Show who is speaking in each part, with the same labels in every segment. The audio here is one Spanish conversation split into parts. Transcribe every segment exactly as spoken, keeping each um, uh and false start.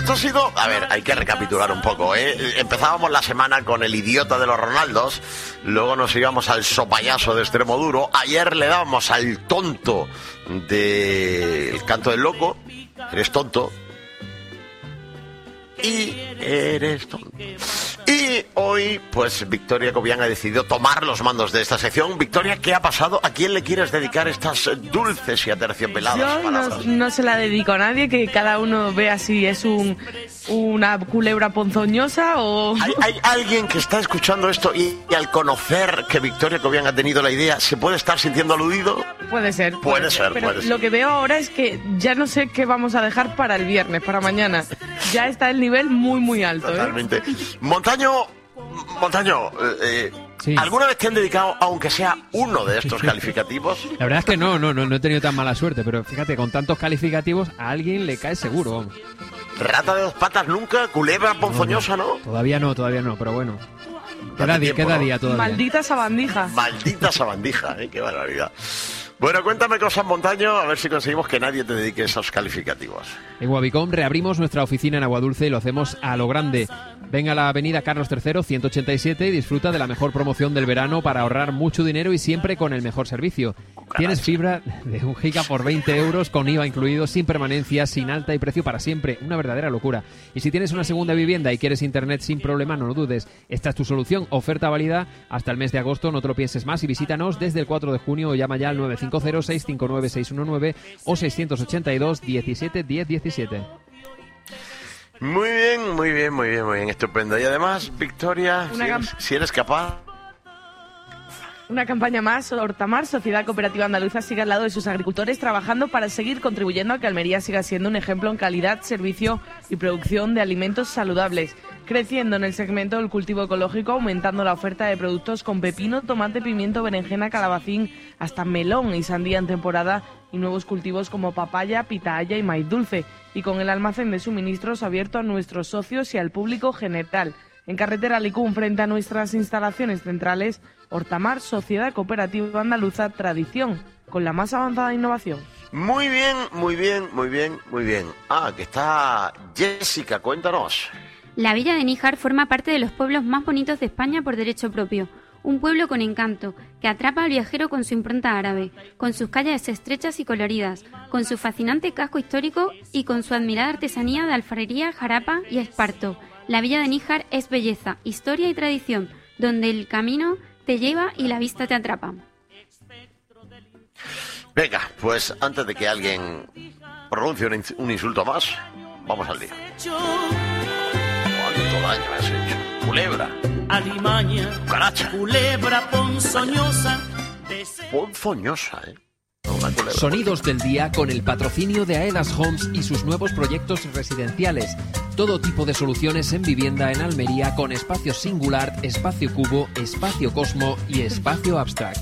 Speaker 1: esto ha sido... A ver, hay que recapitular un poco, ¿eh? Empezábamos la semana con el idiota de los Ronaldos, luego nos íbamos al sopayaso de extremo duro, ayer le dábamos al tonto del canto del loco, eres tonto, y eres tonto. Y hoy, pues, Victoria Cobian ha decidido tomar los mandos de esta sección. Victoria, ¿qué ha pasado? ¿A quién le quieres dedicar estas dulces y aterciopeladas
Speaker 2: Yo
Speaker 1: palabras?
Speaker 2: no, no se la dedico a nadie, que cada uno vea si es un una culebra ponzoñosa o...
Speaker 1: ¿Hay, hay alguien que está escuchando esto y, y al conocer que Victoria Cobian ha tenido la idea, se puede estar sintiendo aludido?
Speaker 2: Puede ser. Puede,
Speaker 1: puede ser,
Speaker 2: Pero
Speaker 1: puede ser.
Speaker 2: Lo que veo ahora es que ya no sé qué vamos a dejar para el viernes, para mañana. Ya está el nivel muy, muy alto.
Speaker 1: Totalmente.
Speaker 2: ¿eh?
Speaker 1: Montaño, Montaño, eh,
Speaker 3: Sí.
Speaker 1: ¿alguna vez te han dedicado, aunque sea uno de estos calificativos?
Speaker 3: La verdad es que no, no, no, no he tenido tan mala suerte, pero fíjate, con tantos calificativos a alguien le cae seguro, vamos.
Speaker 1: Rata de dos patas nunca, culebra ponzoñosa, ¿no?
Speaker 3: Todavía no, todavía no, pero bueno. Queda
Speaker 1: Date
Speaker 3: día,
Speaker 1: tiempo,
Speaker 3: queda
Speaker 1: ¿no?
Speaker 3: día todavía.
Speaker 2: Maldita sabandija.
Speaker 1: Maldita sabandija, ¿eh? Qué barbaridad. Bueno, cuéntame cosas, Montaño, a ver si conseguimos que nadie te dedique esos calificativos.
Speaker 3: En Wabicom reabrimos nuestra oficina en Aguadulce y lo hacemos a lo grande. Ven a la avenida Carlos tercero, ciento ochenta y siete y disfruta de la mejor promoción del verano para ahorrar mucho dinero y siempre con el mejor servicio. Tienes fibra de un giga por veinte euros con I V A incluido, sin permanencia, sin alta y precio para siempre. Una verdadera locura. Y si tienes una segunda vivienda y quieres internet sin problema, no lo dudes. Esta es tu solución. Oferta válida hasta el mes de agosto. No te lo pienses más y visítanos desde el cuatro de junio o llama ya al nueve cinco cero, seis cinco nueve, seis uno nueve o seiscientos ochenta y dos, diecisiete, diez, diecisiete.
Speaker 1: Muy bien, muy bien, muy bien, muy bien, estupendo. Y además, Victoria,
Speaker 2: Una
Speaker 1: si eres,
Speaker 2: gam-
Speaker 1: si eres capaz...
Speaker 2: Una campaña más, Hortamar, Sociedad Cooperativa Andaluza, sigue al lado de sus agricultores trabajando para seguir contribuyendo a que Almería siga siendo un ejemplo en calidad, servicio y producción de alimentos saludables, creciendo en el segmento del cultivo ecológico, aumentando la oferta de productos con pepino, tomate, pimiento, berenjena, calabacín, hasta melón y sandía en temporada y nuevos cultivos como papaya, pitahaya y maíz dulce, y con el almacén de suministros abierto a nuestros socios y al público general. En carretera Licún, frente a nuestras instalaciones centrales, Hortamar, Sociedad Cooperativa Andaluza, tradición, con la más avanzada innovación.
Speaker 1: Muy bien, muy bien, muy bien, muy bien. Ah, que está Jessica, cuéntanos.
Speaker 4: La villa de Níjar forma parte de los pueblos más bonitos de España por derecho propio. Un pueblo con encanto, que atrapa al viajero con su impronta árabe, con sus calles estrechas y coloridas, con su fascinante casco histórico y con su admirada artesanía de alfarería, jarapa y esparto. La villa de Níjar es belleza, historia y tradición, donde el camino te lleva y la vista te atrapa.
Speaker 1: Venga, pues antes de que alguien pronuncie un, ins- un insulto más, vamos al día. ¿Cuánto daño has hecho? Culebra,
Speaker 5: Alimaña,
Speaker 1: cucaracha,
Speaker 5: culebra ponzoñosa.
Speaker 1: ponzoñosa, ¿eh? Una culebra.
Speaker 3: Sonidos del día con el patrocinio de Aedas Homes y sus nuevos proyectos residenciales. Todo tipo de soluciones en vivienda en Almería con espacio singular, espacio cubo, espacio cosmo y espacio abstract.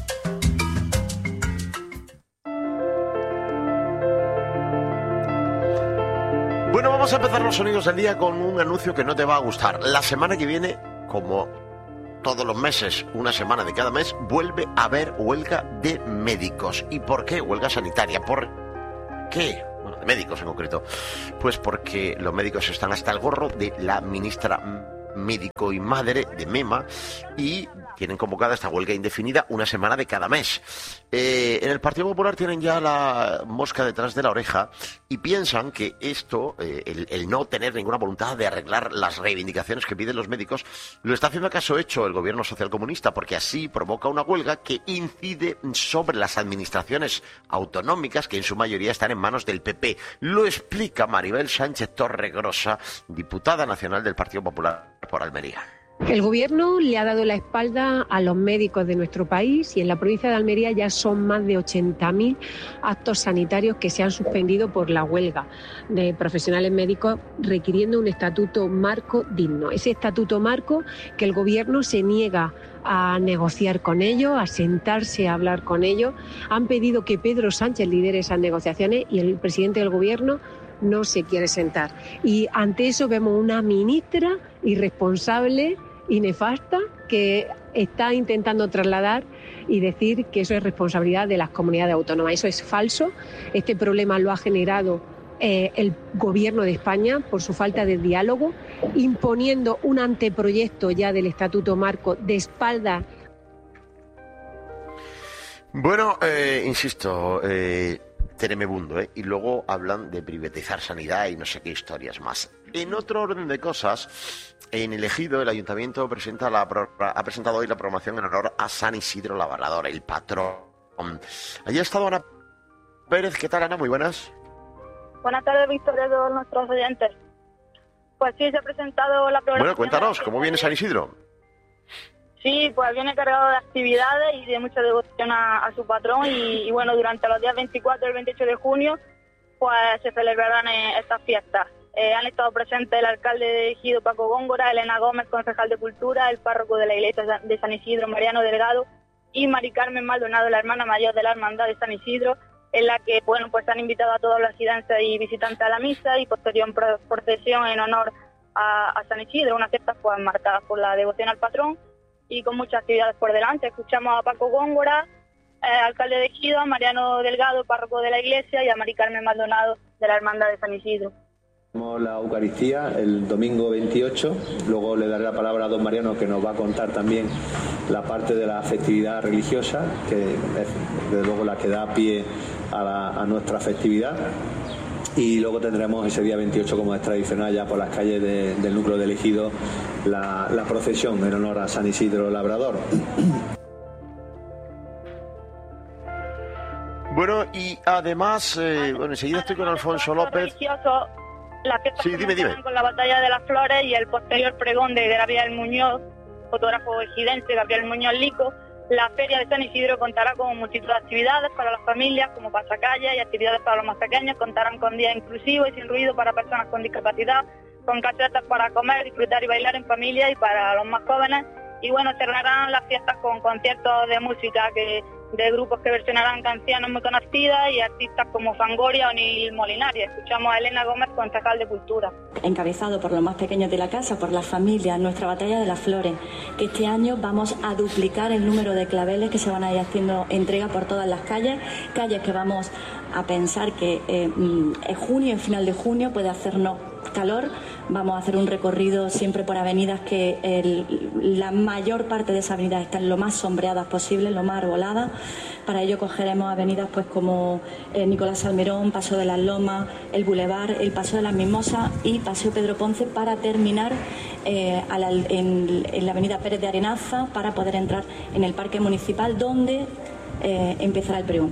Speaker 1: Bueno, vamos a empezar los sonidos del día con un anuncio que no te va a gustar. La semana que viene, como todos los meses, una semana de cada mes, vuelve a haber huelga de médicos. ¿Y por qué? Huelga sanitaria. ¿Por qué? Bueno, de médicos en concreto. Pues porque los médicos están hasta el gorro de la ministra médico y madre de MEMA y tienen convocada esta huelga indefinida una semana de cada mes. Eh, en el Partido Popular tienen ya la mosca detrás de la oreja y piensan que esto, eh, el, el no tener ninguna voluntad de arreglar las reivindicaciones que piden los médicos, lo está haciendo acaso hecho el gobierno socialcomunista, porque así provoca una huelga que incide sobre las administraciones autonómicas que en su mayoría están en manos del P P. Lo explica Maribel Sánchez Torregrosa, diputada nacional del Partido Popular por Almería.
Speaker 6: El Gobierno le ha dado la espalda a los médicos de nuestro país y en la provincia de Almería ya son más de ochenta mil actos sanitarios que se han suspendido por la huelga de profesionales médicos requiriendo un estatuto marco digno. Ese estatuto marco que el Gobierno se niega a negociar con ellos, a sentarse a hablar con ellos. Han pedido que Pedro Sánchez lidere esas negociaciones y el presidente del Gobierno no se quiere sentar. Y ante eso vemos una ministra irresponsable y nefasta que está intentando trasladar y decir que eso es responsabilidad de las comunidades autónomas. Eso es falso. Este problema lo ha generado eh, el Gobierno de España por su falta de diálogo, imponiendo un anteproyecto ya del Estatuto Marco de espalda.
Speaker 1: Bueno, eh, insisto, eh, tremebundo, ¿eh? Y luego hablan de privatizar sanidad y no sé qué historias más. En otro orden de cosas, en el Ejido el Ayuntamiento presenta la, ha presentado hoy la programación en honor a San Isidro Labrador, el patrón. Allí ha estado Ana Pérez. ¿Qué tal, Ana? Muy buenas.
Speaker 7: Buenas tardes, Víctor, y a todos nuestros oyentes. Pues sí, se ha presentado la programación.
Speaker 1: Bueno, cuéntanos, ¿cómo viene San Isidro?
Speaker 7: Sí, pues viene cargado de actividades y de mucha devoción a, a su patrón y, y bueno, durante los días veinticuatro y el veintiocho de junio pues se celebrarán eh, estas fiestas. Eh, han estado presentes el alcalde de Ejido, Paco Góngora, Elena Gómez, concejal de Cultura, el párroco de la iglesia de San Isidro, Mariano Delgado, y Mari Carmen Maldonado, la hermana mayor de la Hermandad de San Isidro, en la que bueno, pues han invitado a todos los residentes y visitantes a la misa y posterior procesión en honor a, a San Isidro, unas fiestas pues marcadas por la devoción al patrón y con muchas actividades por delante. Escuchamos a Paco Góngora, eh, alcalde de Ejido, a Mariano Delgado, párroco de la iglesia, y a Mari Carmen Maldonado, de la Hermandad de San Isidro.
Speaker 8: Tenemos la Eucaristía el domingo veintiocho, luego le daré la palabra a don Mariano, que nos va a contar también la parte de la festividad religiosa, que es desde luego la que da pie a, la, a nuestra festividad. Y luego tendremos ese día veintiocho, como es tradicional, ya por las calles de, del núcleo del Ejido, la, la procesión en honor a San Isidro Labrador.
Speaker 1: Bueno, y además, eh, bueno, enseguida estoy con Alfonso López.
Speaker 7: Las fiestas
Speaker 1: sí, dime, dime.
Speaker 7: Con la Batalla de las Flores y el posterior pregón de Gabriel Muñoz, fotógrafo ejidense, Gabriel Muñoz Lico. La Feria de San Isidro contará con multitud de actividades para las familias, como pasacalles y actividades para los más pequeños. Contarán con días inclusivos y sin ruido para personas con discapacidad, con casetas para comer, disfrutar y bailar en familia y para los más jóvenes. Y bueno, cerrarán las fiestas con conciertos de música que de grupos que versionarán canciones muy conocidas y artistas como Fangoria o Nil Molinari. Escuchamos a Elena Gómez, concejal de Cultura.
Speaker 9: Encabezado por los más pequeños de la casa, por las familias, nuestra Batalla de las Flores, que este año vamos a duplicar el número de claveles que se van a ir haciendo entrega por todas las calles, calles que vamos a pensar que eh, en junio, en final de junio, puede hacernos calor. Vamos a hacer un recorrido siempre por avenidas que el, la mayor parte de esas avenidas están lo más sombreadas posible, lo más arboladas. Para ello cogeremos avenidas pues como eh, Nicolás Salmerón, Paso de las Lomas, el Boulevard, el Paso de las Mimosas y Paseo Pedro Ponce, para terminar eh, a la, en, en la avenida Pérez de Arenaza, para poder entrar en el Parque Municipal, donde eh, empezará el pregón.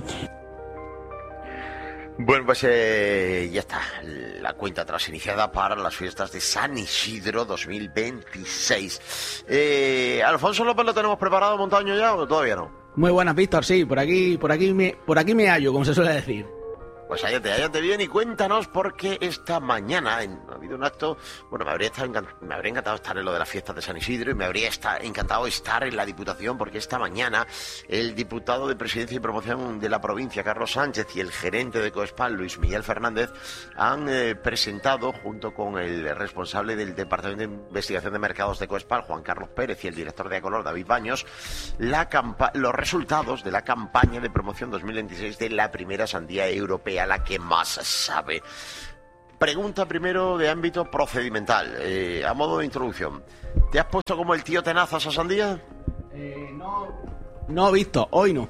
Speaker 1: Bueno, pues eh, ya está, la cuenta atrás iniciada para las fiestas de San Isidro dos mil veintiséis. Eh, Alfonso López, ¿lo tenemos preparado, montaño ya o todavía no?
Speaker 10: Muy buenas, Víctor, sí, por aquí, por aquí me, por aquí me hallo, como se suele decir.
Speaker 1: Pues hállate, hállate bien y cuéntanos, porque esta mañana en, ha habido un acto. Bueno, me habría, estado encant- me habría encantado estar en lo de las fiestas de San Isidro y me habría esta- encantado estar en la Diputación, porque esta mañana el diputado de Presidencia y Promoción de la provincia, Carlos Sánchez, y el gerente de Coespal, Luis Miguel Fernández, han eh, presentado, junto con el responsable del Departamento de Investigación de Mercados de Coespal, Juan Carlos Pérez, y el director de Acolor, David Baños, la campa- los resultados de la campaña de promoción dos mil veintiséis de la primera sandía europea, la que más sabe. Pregunta primero de ámbito procedimental, eh, a modo de introducción. ¿Te has puesto como el tío tenazo a esa sandía?
Speaker 10: Eh, no, no, Víctor, hoy no.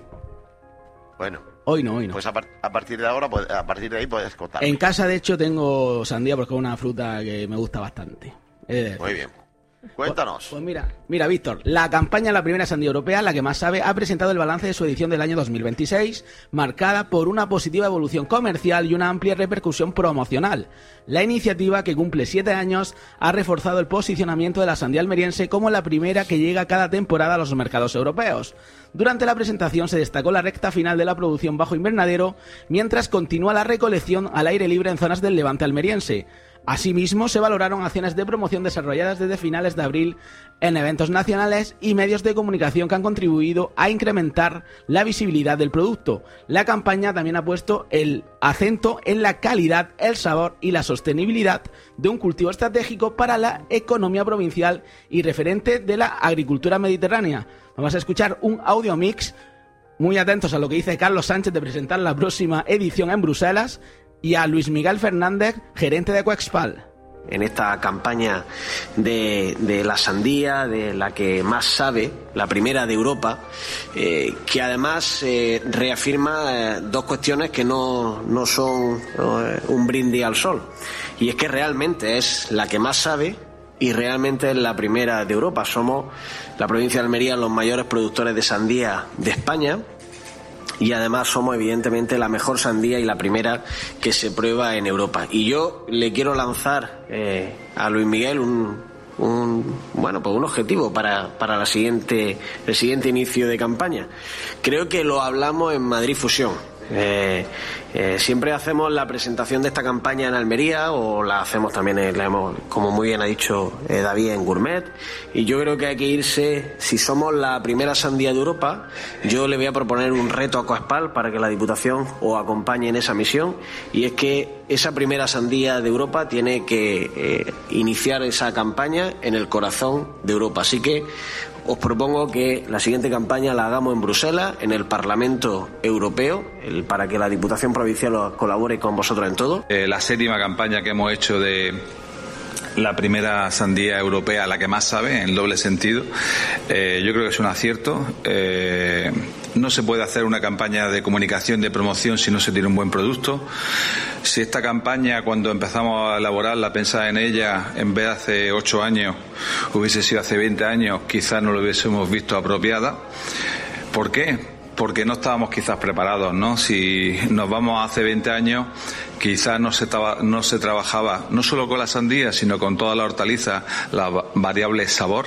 Speaker 1: Bueno,
Speaker 10: hoy no, hoy no.
Speaker 1: Pues a, par- a partir de ahora, pues, a partir de ahí puedes contar.
Speaker 10: En casa, de hecho, tengo sandía porque es una fruta que me gusta bastante. Eh,
Speaker 1: Muy bien. Cuéntanos.
Speaker 10: Pues, pues mira, mira, Víctor, la campaña La Primera Sandía Europea, la que más sabe, ha presentado el balance de su edición del año dos mil veintiséis, marcada por una positiva evolución comercial y una amplia repercusión promocional. La iniciativa, que cumple siete años, ha reforzado el posicionamiento de la sandía almeriense como la primera que llega cada temporada a los mercados europeos. Durante la presentación se destacó la recta final de la producción bajo invernadero, mientras continúa la recolección al aire libre en zonas del Levante almeriense. Asimismo, se valoraron acciones de promoción desarrolladas desde finales de abril en eventos nacionales y medios de comunicación que han contribuido a incrementar la visibilidad del producto. La campaña también ha puesto el acento en la calidad, el sabor y la sostenibilidad de un cultivo estratégico para la economía provincial y referente de la agricultura mediterránea. Vamos a escuchar un audio mix, muy atentos a lo que dice Carlos Sánchez de presentar la próxima edición en Bruselas, y a Luis Miguel Fernández, gerente de Coexpal.
Speaker 11: En esta campaña de, de la sandía, de la que más sabe, la primera de Europa, eh, que además eh, reafirma eh, dos cuestiones que no, no son eh, un brindis al sol. Y es que realmente es la que más sabe y realmente es la primera de Europa. Somos, la provincia de Almería, los mayores productores de sandía de España. Y además somos evidentemente la mejor sandía y la primera que se prueba en Europa. Y yo le quiero lanzar eh, a Luis Miguel un, un bueno pues un objetivo para, para la siguiente, el siguiente inicio de campaña. Creo que lo hablamos en Madrid Fusión. Eh, eh, siempre hacemos la presentación de esta campaña en Almería o la hacemos también, en, la hemos, como muy bien ha dicho eh, David, en Gourmet, y yo creo que hay que irse, si somos la primera sandía de Europa, yo le voy a proponer un reto a Coexpal para que la Diputación os acompañe en esa misión, y es que esa primera sandía de Europa tiene que eh, iniciar esa campaña en el corazón de Europa. Así que os propongo que la siguiente campaña la hagamos en Bruselas, en el Parlamento Europeo, el, para que la Diputación Provincial colabore con vosotros en todo.
Speaker 12: Eh, la séptima campaña que hemos hecho de la primera sandía europea, la que más sabe, en doble sentido, eh, yo creo que es un acierto. Eh, no se puede hacer una campaña de comunicación, de promoción, si no se tiene un buen producto. Si esta campaña, cuando empezamos a elaborarla, pensar en ella, en vez de hace ocho años, hubiese sido hace veinte años, quizás no lo hubiésemos visto apropiada. ¿Por qué? Porque no estábamos quizás preparados, ¿no? Si nos vamos a hace veinte años, quizás no se, no se trabajaba no solo con la sandía, sino con toda la hortaliza, la variable sabor.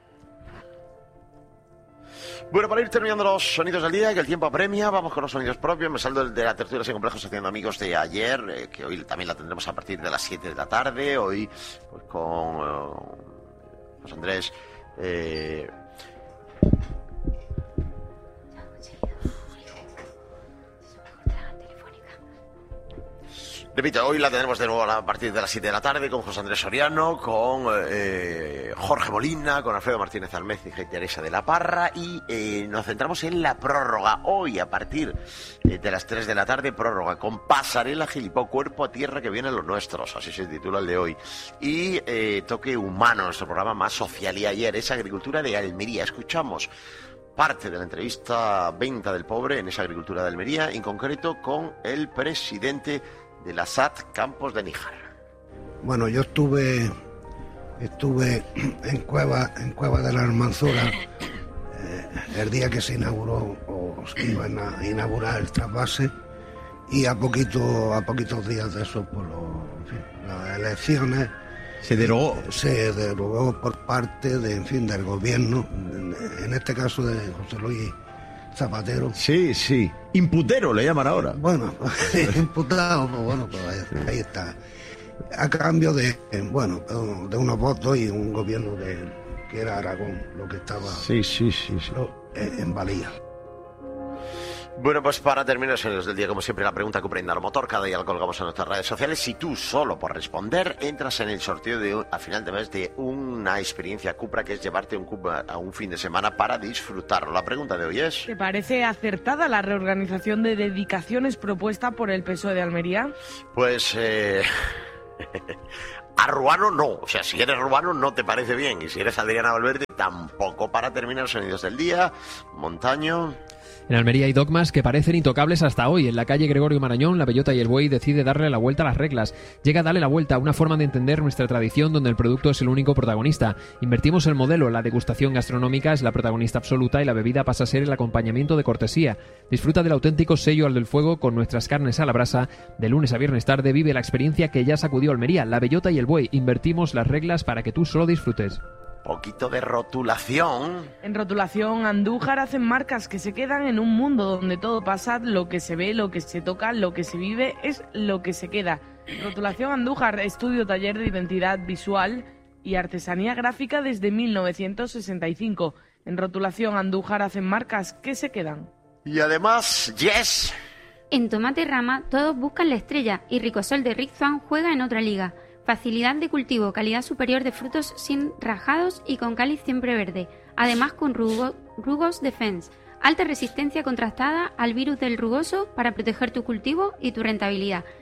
Speaker 1: Bueno, para ir terminando los sonidos del día, que el tiempo apremia, vamos con los sonidos propios. Me saldo el de la tertulia sin complejos haciendo amigos de ayer, eh, que hoy también la tendremos a partir de las siete de la tarde. Hoy, pues con uh, José Andrés. Eh, Repito, hoy la tendremos de nuevo a partir de las siete de la tarde con José Andrés Soriano, con eh, Jorge Molina, con Alfredo Martínez Almécija y Teresa de la Parra, y eh, nos centramos en la prórroga. Hoy, a partir eh, de las tres de la tarde, prórroga con Pasarela Gilipó, cuerpo a tierra que vienen los nuestros, así se titula el de hoy. Y eh, Toque Humano, nuestro programa más social. Y ayer, esa agricultura de Almería. Escuchamos parte de la entrevista Venta del Pobre en esa agricultura de Almería, en concreto con el presidente de la S A T Campos de Níjar.
Speaker 13: Bueno, yo estuve estuve en Cueva en Cueva de la Almanzora eh, el día que se inauguró o se iban a inaugurar el trasvase, y a poquito a poquitos días de eso, por lo, en fin, las elecciones
Speaker 14: se derogó
Speaker 13: se derogó por parte de, en fin, del gobierno, en, en este caso de José Luis Zapatero.
Speaker 14: Sí, sí. Imputero le llaman ahora.
Speaker 13: Bueno, imputado, pues bueno, pues ahí, ahí está. A cambio de, bueno, de unos votos y un gobierno de que era Aragón, lo que estaba
Speaker 14: sí, sí, sí, sí.
Speaker 13: Lo, eh, en valía.
Speaker 1: Bueno, pues para terminar los sonidos del día, como siempre, la pregunta que prenda el motor, cada día la colgamos en nuestras redes sociales. Si tú, solo por responder, entras en el sorteo de a final de mes de una experiencia Cupra, que es llevarte un Cupra a un fin de semana para disfrutarlo. La pregunta de hoy es:
Speaker 2: ¿te parece acertada la reorganización de dedicaciones propuesta por el P S O E de Almería?
Speaker 1: Pues eh... a Ruano no, o sea, si eres Ruano no te parece bien, y si eres Adriana Valverde tampoco. Para terminar los sonidos del día, Montaño.
Speaker 3: En Almería hay dogmas que parecen intocables hasta hoy. En la calle Gregorio Marañón, la bellota y el buey decide darle la vuelta a las reglas. Llega a darle la vuelta a una forma de entender nuestra tradición donde el producto es el único protagonista. Invertimos el modelo, la degustación gastronómica es la protagonista absoluta y la bebida pasa a ser el acompañamiento de cortesía. Disfruta del auténtico sello al del fuego con nuestras carnes a la brasa. De lunes a viernes tarde vive la experiencia que ya sacudió Almería, la bellota y el buey. Invertimos las reglas para que tú solo disfrutes.
Speaker 1: Poquito de rotulación.
Speaker 2: En Rotulación Andújar hacen marcas que se quedan en un mundo donde todo pasa, lo que se ve, lo que se toca, lo que se vive es lo que se queda. Rotulación Andújar, estudio taller de identidad visual y artesanía gráfica desde mil novecientos sesenta y cinco. En Rotulación Andújar hacen marcas que se quedan.
Speaker 1: Y además, yes.
Speaker 4: En Tomate Rama todos buscan la estrella y Ricosol de Rick Swan juega en otra liga. Facilidad de cultivo, calidad superior de frutos sin rajados y con cáliz siempre verde. Además con rugo, Rugos Defense. Alta resistencia contrastada al virus del rugoso para proteger tu cultivo y tu rentabilidad.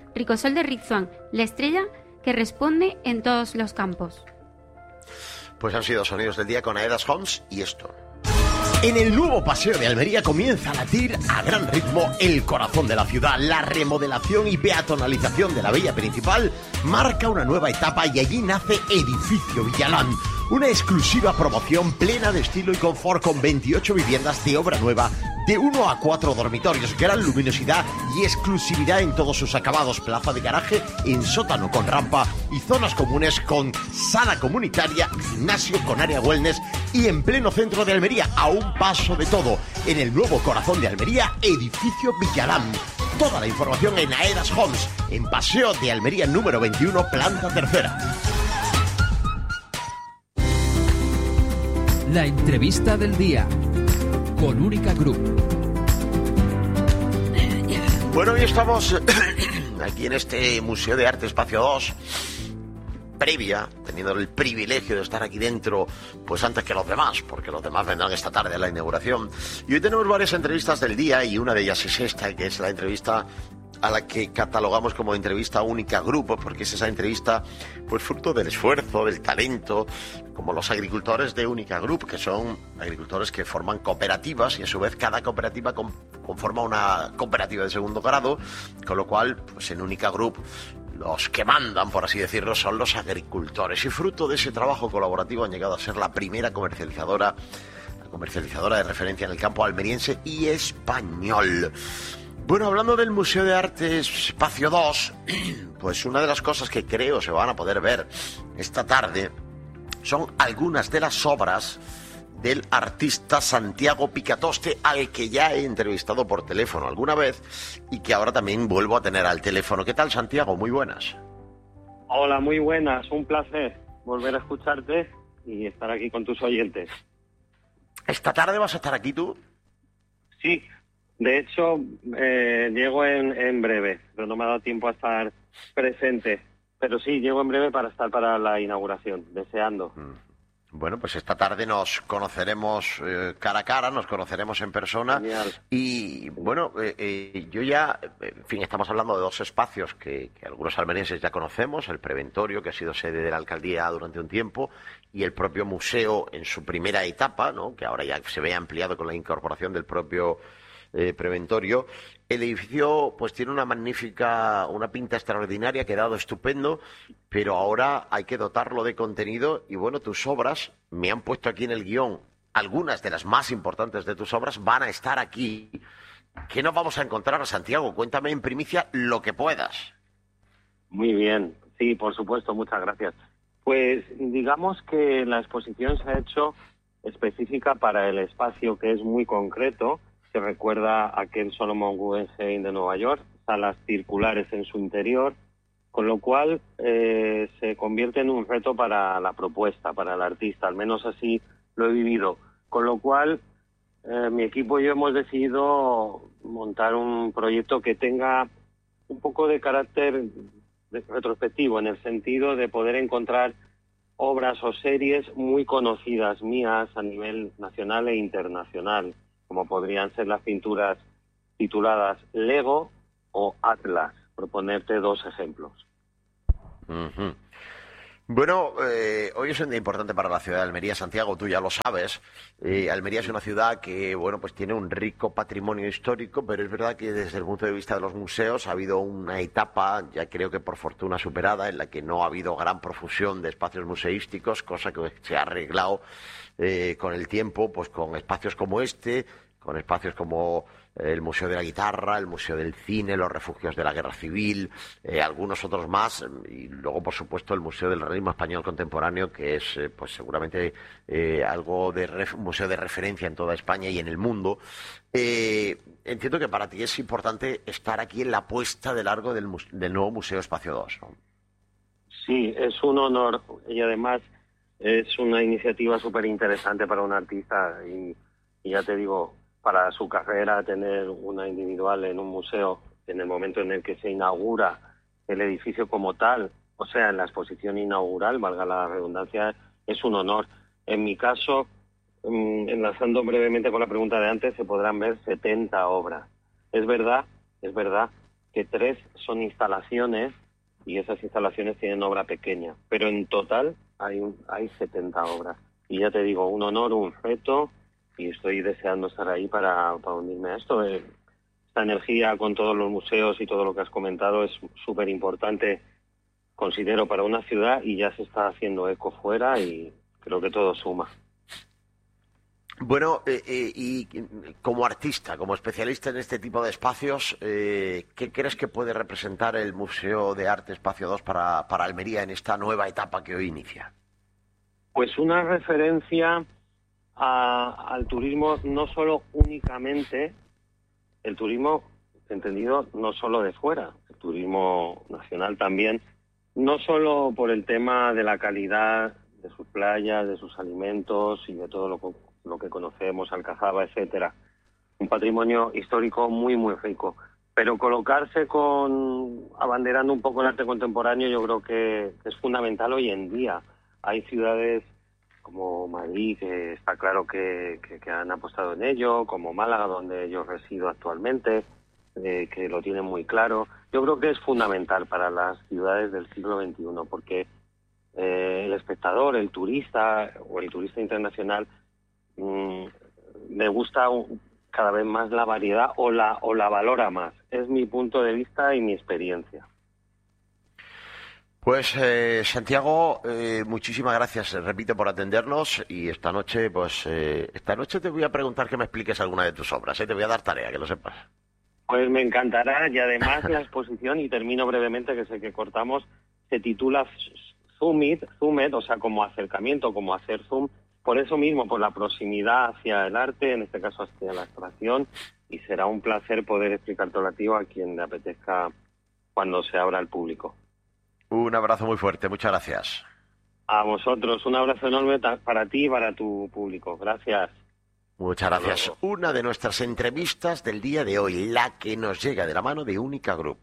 Speaker 4: Ricosol de Rizzuán, la estrella que responde en todos los campos.
Speaker 1: Pues han sido sonidos del día con Aedas Homes y esto. En el nuevo Paseo de Almería comienza a latir a gran ritmo el corazón de la ciudad. La remodelación y peatonalización de la vía principal marca una nueva etapa y allí nace Edificio Villalán, una exclusiva promoción plena de estilo y confort con veintiocho viviendas de obra nueva, de uno a cuatro dormitorios, gran luminosidad y exclusividad en todos sus acabados, plaza de garaje en sótano con rampa y zonas comunes con sala comunitaria, gimnasio con área wellness y en pleno centro de Almería, a un paso de todo, en el nuevo corazón de Almería, Edificio Villalán. Toda la información en Aedas Homes, en Paseo de Almería número veintiuno, planta tercera.
Speaker 3: La entrevista del día con Única Group.
Speaker 1: Bueno, hoy estamos aquí en este Museo de Arte Espacio dos, previa, teniendo el privilegio de estar aquí dentro, pues antes que los demás, porque los demás vendrán esta tarde a la inauguración. Y hoy tenemos varias entrevistas del día y una de ellas es esta, que es la entrevista a la que catalogamos como entrevista Única Grupo, porque es esa entrevista pues fruto del esfuerzo, del talento, como los agricultores de Única Group, que son agricultores que forman cooperativas y a su vez cada cooperativa conforma una cooperativa de segundo grado, con lo cual pues en Única Group los que mandan, por así decirlo, son los agricultores, y fruto de ese trabajo colaborativo han llegado a ser la primera comercializadora, la comercializadora de referencia en el campo almeriense y español. Bueno, hablando del Museo de Arte Espacio dos, pues una de las cosas que creo se van a poder ver esta tarde son algunas de las obras del artista Santiago Picatoste, al que ya he entrevistado por teléfono alguna vez y que ahora también vuelvo a tener al teléfono. ¿Qué tal, Santiago? Muy buenas.
Speaker 15: Hola, muy buenas. Un placer volver a escucharte y estar aquí con tus oyentes.
Speaker 1: ¿Esta tarde vas a estar aquí tú?
Speaker 15: Sí. De hecho, eh, llego en, en breve, pero no me ha dado tiempo a estar presente. Pero sí, llego en breve para estar para la inauguración, deseando.
Speaker 1: Bueno, pues esta tarde nos conoceremos eh, cara a cara, nos conoceremos en persona.
Speaker 15: Genial.
Speaker 1: Y bueno, eh, eh, yo ya, en fin, estamos hablando de dos espacios que, que algunos almerienses ya conocemos, el Preventorio, que ha sido sede de la alcaldía durante un tiempo, y el propio museo en su primera etapa, ¿no?, que ahora ya se ve ampliado con la incorporación del propio Eh, Preventorio. El edificio pues tiene una magnífica, una pinta extraordinaria, ha quedado estupendo, pero ahora hay que dotarlo de contenido y bueno, tus obras, me han puesto aquí en el guión, algunas de las más importantes de tus obras van a estar aquí. ¿Qué nos vamos a encontrar, Santiago? Cuéntame en primicia lo que puedas.
Speaker 15: Muy bien, sí, por supuesto, muchas gracias. Pues digamos que la exposición se ha hecho específica para el espacio, que es muy concreto, que recuerda a aquel Solomon Guggenheim de Nueva York, salas circulares en su interior, con lo cual eh, se convierte en un reto para la propuesta, para el artista, al menos así lo he vivido. Con lo cual, eh, mi equipo y yo hemos decidido montar un proyecto que tenga un poco de carácter de retrospectivo, en el sentido de poder encontrar obras o series muy conocidas mías a nivel nacional e internacional, como podrían ser las pinturas tituladas Lego o Atlas, por ponerte dos ejemplos.
Speaker 1: Uh-huh. Bueno, eh, hoy es un día importante para la ciudad de Almería, Santiago, tú ya lo sabes. Eh, Almería es una ciudad que, bueno, pues tiene un rico patrimonio histórico, pero es verdad que desde el punto de vista de los museos ha habido una etapa, ya creo que por fortuna superada, en la que no ha habido gran profusión de espacios museísticos, cosa que se ha arreglado eh, con el tiempo, pues con espacios como este, con espacios como el Museo de la Guitarra, el Museo del Cine, los refugios de la Guerra Civil, eh, algunos otros más, y luego, por supuesto, el Museo del Realismo Español Contemporáneo, que es, eh, pues seguramente, eh, algo de ref- museo de referencia en toda España y en el mundo. Eh, entiendo que para ti es importante estar aquí en la puesta de largo del, mus- del nuevo Museo Espacio dos, ¿no?
Speaker 15: Sí, es un honor y además es una iniciativa súper interesante para un artista y, y ya te digo, para su carrera tener una individual en un museo en el momento en el que se inaugura el edificio como tal, o sea, en la exposición inaugural, valga la redundancia, es un honor. En mi caso, enlazando brevemente con la pregunta de antes, se podrán ver setenta obras. Es verdad, es verdad que tres son instalaciones y esas instalaciones tienen obra pequeña, pero en total hay un, hay setenta obras. Y ya te digo, un honor, un reto, y estoy deseando estar ahí para, para unirme a esto. Esta energía con todos los museos y todo lo que has comentado es súper importante, considero, para una ciudad, y ya se está haciendo eco fuera y creo que todo suma.
Speaker 1: Bueno, eh, eh, y como artista, como especialista en este tipo de espacios, eh, ¿qué crees que puede representar el Museo de Arte Espacio dos para, para Almería en esta nueva etapa que hoy inicia?
Speaker 15: Pues una referencia a, al turismo, no solo únicamente, el turismo entendido no solo de fuera, el turismo nacional también, no solo por el tema de la calidad de sus playas, de sus alimentos y de todo lo que lo que conocemos, Alcazaba, etcétera. Un patrimonio histórico muy, muy rico. Pero colocarse con, abanderando un poco el arte contemporáneo, yo creo que es fundamental hoy en día. Hay ciudades como Madrid, que está claro que, que, que han apostado en ello, como Málaga, donde yo resido actualmente, eh, que lo tienen muy claro. Yo creo que es fundamental para las ciudades del siglo veintiuno, porque eh, el espectador, el turista o el turista internacional, me gusta cada vez más la variedad o la o la valora más. Es mi punto de vista y mi experiencia.
Speaker 1: Pues eh, Santiago, eh, muchísimas gracias, repito, por atendernos, y esta noche, pues eh, esta noche te voy a preguntar que me expliques alguna de tus obras, ¿eh? Te voy a dar tarea, que lo sepas.
Speaker 15: Pues me encantará, y además la exposición, y termino brevemente, que sé que cortamos, se titula Zoom It, Zoom It, o sea, como acercamiento, como hacer zoom. Por eso mismo, por la proximidad hacia el arte, en este caso hacia la abstracción, y será un placer poder explicar todo lo a quien le apetezca cuando se abra al público.
Speaker 1: Un abrazo muy fuerte, muchas gracias.
Speaker 15: A vosotros, un abrazo enorme para ti y para tu público. Gracias.
Speaker 1: Muchas gracias. Una de nuestras entrevistas del día de hoy, la que nos llega de la mano de Única Group.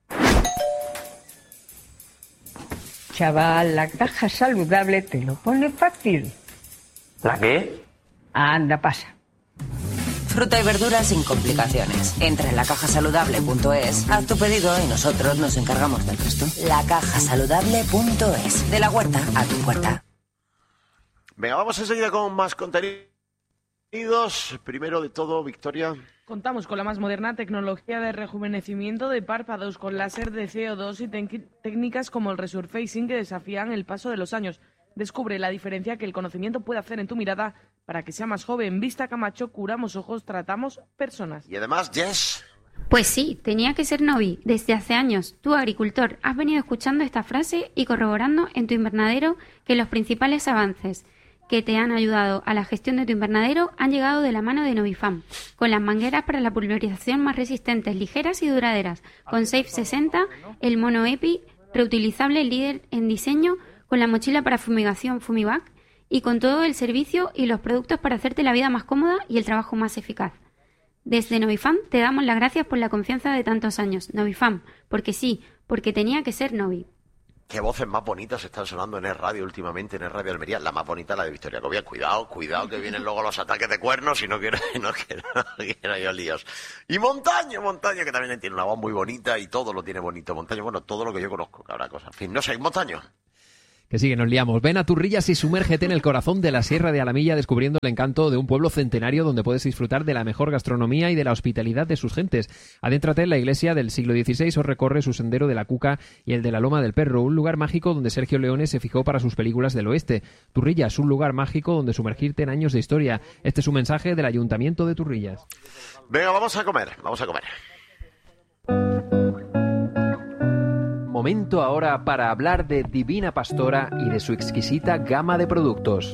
Speaker 16: Chaval, la caja saludable te lo pone fácil.
Speaker 17: ¿La qué?
Speaker 16: Anda, pasa.
Speaker 18: Fruta y verduras sin complicaciones. Entra en la caja saludable punto es, haz tu pedido y nosotros nos encargamos del resto. la caja saludable punto es. De la huerta a tu puerta.
Speaker 1: Venga, vamos enseguida con más contenidos. Primero de todo, Victoria.
Speaker 2: Contamos con la más moderna tecnología de rejuvenecimiento de párpados con láser de C O dos y técnicas como el resurfacing que desafían el paso de los años. Descubre la diferencia que el conocimiento puede hacer en tu mirada para que sea más joven. Vista Camacho, curamos ojos, tratamos personas.
Speaker 1: Y además, Jess.
Speaker 4: Pues sí, tenía que ser Novi. Desde hace años, tú, agricultor, has venido escuchando esta frase y corroborando en tu invernadero que los principales avances que te han ayudado a la gestión de tu invernadero han llegado de la mano de Novifam, con las mangueras para la pulverización más resistentes, ligeras y duraderas, con Safe sesenta, el Mono Epi, reutilizable, líder en diseño, con la mochila para fumigación Fumivac y con todo el servicio y los productos para hacerte la vida más cómoda y el trabajo más eficaz. Desde Novifam te damos las gracias por la confianza de tantos años. Novifam, porque sí, porque tenía que ser Novi.
Speaker 1: Qué voces más bonitas están sonando en el radio últimamente, en el Radio Almería. La más bonita, la de Victoria Cobia. Cuidado, cuidado, que vienen luego los ataques de cuernos y no quiero, no quiero, no quiero yo líos. Y Montaño, Montaño, que también tiene una voz muy bonita y todo lo tiene bonito. Montaño, bueno, todo lo que yo conozco, que habrá cosas. En fin, no sé, Montaño.
Speaker 3: Que sí, que nos liamos. Ven a Turrillas y sumérgete en el corazón de la Sierra de Alamilla descubriendo el encanto de un pueblo centenario donde puedes disfrutar de la mejor gastronomía y de la hospitalidad de sus gentes. Adéntrate en la iglesia del siglo dieciséis o recorre su sendero de la Cuca y el de la Loma del Perro, un lugar mágico donde Sergio Leone se fijó para sus películas del oeste. Turrillas, un lugar mágico donde sumergirte en años de historia. Este es un mensaje del Ayuntamiento de Turrillas.
Speaker 1: Venga, vamos a comer, vamos a comer.
Speaker 3: Momento ahora para hablar de Divina Pastora y de su exquisita gama de productos.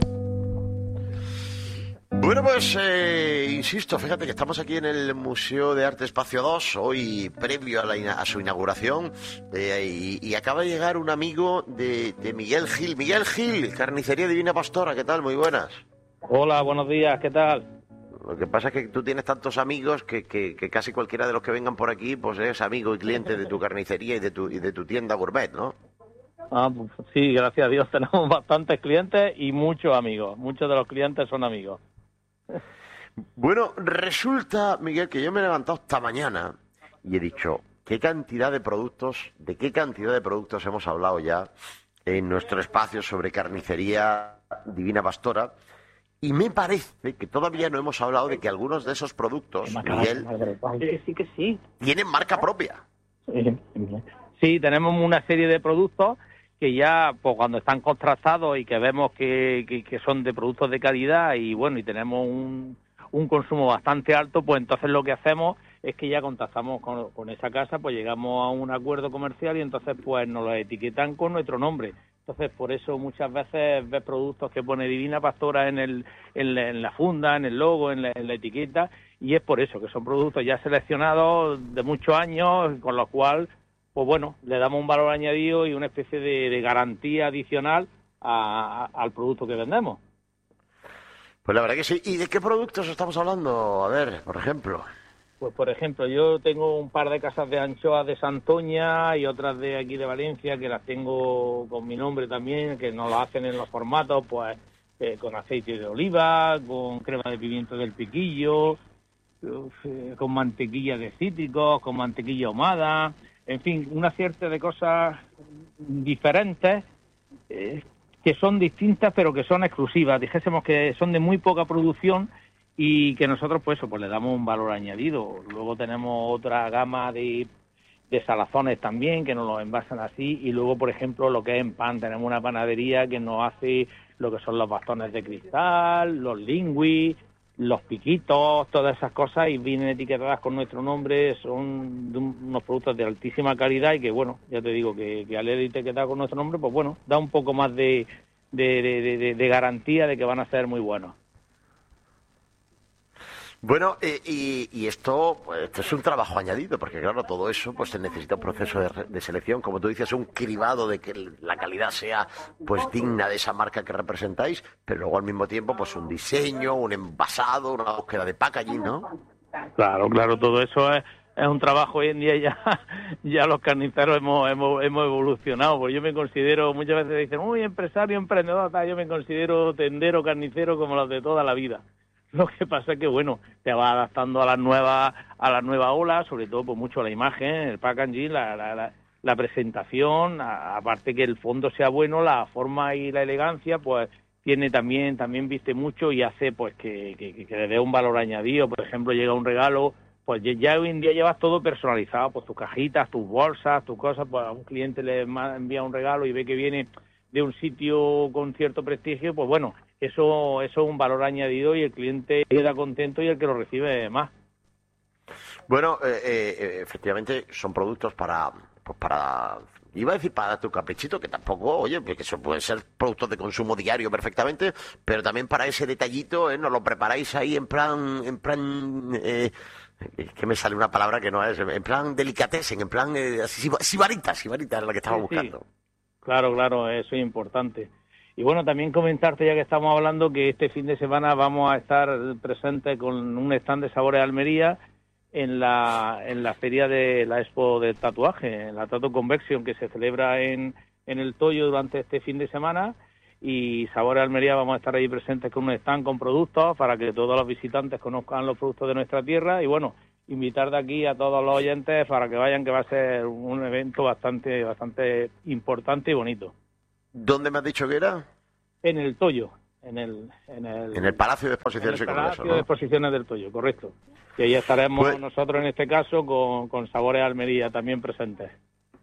Speaker 1: Bueno, pues eh, insisto, fíjate que estamos aquí en el Museo de Arte Espacio dos, hoy previo a, la, a su inauguración, eh, y, y acaba de llegar un amigo de, de Miguel Gil. Miguel Gil, Carnicería Divina Pastora, ¿qué tal? Muy buenas.
Speaker 19: Hola, buenos días, ¿qué tal?
Speaker 1: Lo que pasa es que tú tienes tantos amigos que, que, que casi cualquiera de los que vengan por aquí pues es amigo y cliente de tu carnicería y de tu, y de tu tienda gourmet, ¿no?
Speaker 19: Ah, pues sí, gracias a Dios tenemos bastantes clientes y muchos amigos. Muchos de los clientes son amigos.
Speaker 1: Bueno, resulta, Miguel, que yo me he levantado esta mañana y he dicho, qué cantidad de productos, de qué cantidad de productos hemos hablado ya en nuestro espacio sobre carnicería Divina Pastora. Y me parece que todavía no hemos hablado de que algunos de esos productos, Miguel,
Speaker 19: sí que sí.
Speaker 1: tienen marca propia.
Speaker 19: Sí, sí, tenemos una serie de productos que ya, pues cuando están contrastados y que vemos que, que, que son de productos de calidad y bueno, y tenemos un, un consumo bastante alto, pues entonces lo que hacemos es que ya contactamos con, con esa casa, pues llegamos a un acuerdo comercial y entonces pues nos lo etiquetan con nuestro nombre. Entonces, por eso muchas veces ves productos que pone Divina Pastora en, el, en, la, en la funda, en el logo, en la, en la etiqueta, y es por eso, que son productos ya seleccionados de muchos años, con lo cual, pues bueno, le damos un valor añadido y una especie de, de garantía adicional a, a, al producto que vendemos.
Speaker 1: Pues la verdad que sí. ¿Y de qué productos estamos hablando? A ver, por ejemplo...
Speaker 19: Pues, por ejemplo, yo tengo un par de casas de anchoas de Santoña y otras de aquí de Valencia que las tengo con mi nombre también, que nos lo hacen en los formatos, pues, eh, con aceite de oliva, con crema de pimiento del piquillo, eh, con mantequilla de cítricos, con mantequilla ahumada, en fin, una cierta de cosas diferentes, eh, que son distintas pero que son exclusivas. Dijésemos que son de muy poca producción y que nosotros pues eso pues le damos un valor añadido. Luego tenemos otra gama de, de salazones también que nos los envasan así, y luego por ejemplo lo que es en pan, tenemos una panadería que nos hace lo que son los bastones de cristal, los lingüis, los piquitos, todas esas cosas, y vienen etiquetadas con nuestro nombre. Son de un, unos productos de altísima calidad y que bueno, ya te digo que, que al ir etiquetado con nuestro nombre, pues bueno, da un poco más de, de, de, de, de garantía de que van a ser muy buenos.
Speaker 1: Bueno, eh, y, y esto, pues, esto es un trabajo añadido, porque claro, todo eso pues se necesita un proceso de, de selección, como tú dices, un cribado de que la calidad sea pues digna de esa marca que representáis, pero luego al mismo tiempo pues un diseño, un envasado, una búsqueda de packaging, ¿no?
Speaker 19: Claro, claro, todo eso es, es un trabajo. Hoy en día ya, ya los carniceros hemos, hemos, hemos evolucionado, porque yo me considero, muchas veces dicen, uy, empresario, emprendedor, tal, yo me considero tendero, carnicero como los de toda la vida. Lo que pasa es que, bueno, te vas adaptando a las nuevas a las nuevas olas, sobre todo pues mucho la imagen, el packaging, la, la, la, la presentación, a, aparte que el fondo sea bueno, la forma y la elegancia, pues tiene también también viste mucho y hace pues que, que, que le dé un valor añadido. Por ejemplo, llega un regalo, pues ya hoy en día llevas todo personalizado, pues tus cajitas, tus bolsas, tus cosas, pues a un cliente le envía un regalo y ve que viene de un sitio con cierto prestigio, pues bueno, eso, eso es un valor añadido y el cliente queda contento y el que lo recibe más.
Speaker 1: Bueno, eh, eh, efectivamente son productos para, pues para, iba a decir para tu caprichito, que tampoco, oye, porque eso pueden ser productos de consumo diario perfectamente, pero también para ese detallito, ¿eh? Nos lo preparáis ahí en plan, en plan, eh, es que me sale una palabra que no es, en plan delicatessen, en plan, eh, sibarita, sibarita es la que estaba
Speaker 19: Sí,
Speaker 1: buscando.
Speaker 19: sí. Claro, claro, eso es importante. Y bueno, también comentarte, ya que estamos hablando, que este fin de semana vamos a estar presentes con un stand de Sabores Almería en la en la feria de la Expo del Tatuaje, en la Tattoo Convention, que se celebra en, en el Toyo durante este fin de semana. Y Sabores Almería vamos a estar ahí presentes con un stand con productos para que todos los visitantes conozcan los productos de nuestra tierra. Y bueno, invitar de aquí a todos los oyentes para que vayan, que va a ser un evento bastante bastante importante y bonito.
Speaker 1: ¿Dónde me has dicho que era?
Speaker 19: En el Toyo, en el en el,
Speaker 1: En el Palacio de Exposiciones
Speaker 19: en
Speaker 1: y
Speaker 19: el
Speaker 1: Congresos,
Speaker 19: Palacio
Speaker 1: ¿no?
Speaker 19: de Exposiciones del Toyo, correcto. Y ahí estaremos
Speaker 1: Pues-
Speaker 19: nosotros en este caso con, con Sabores Almería también presentes.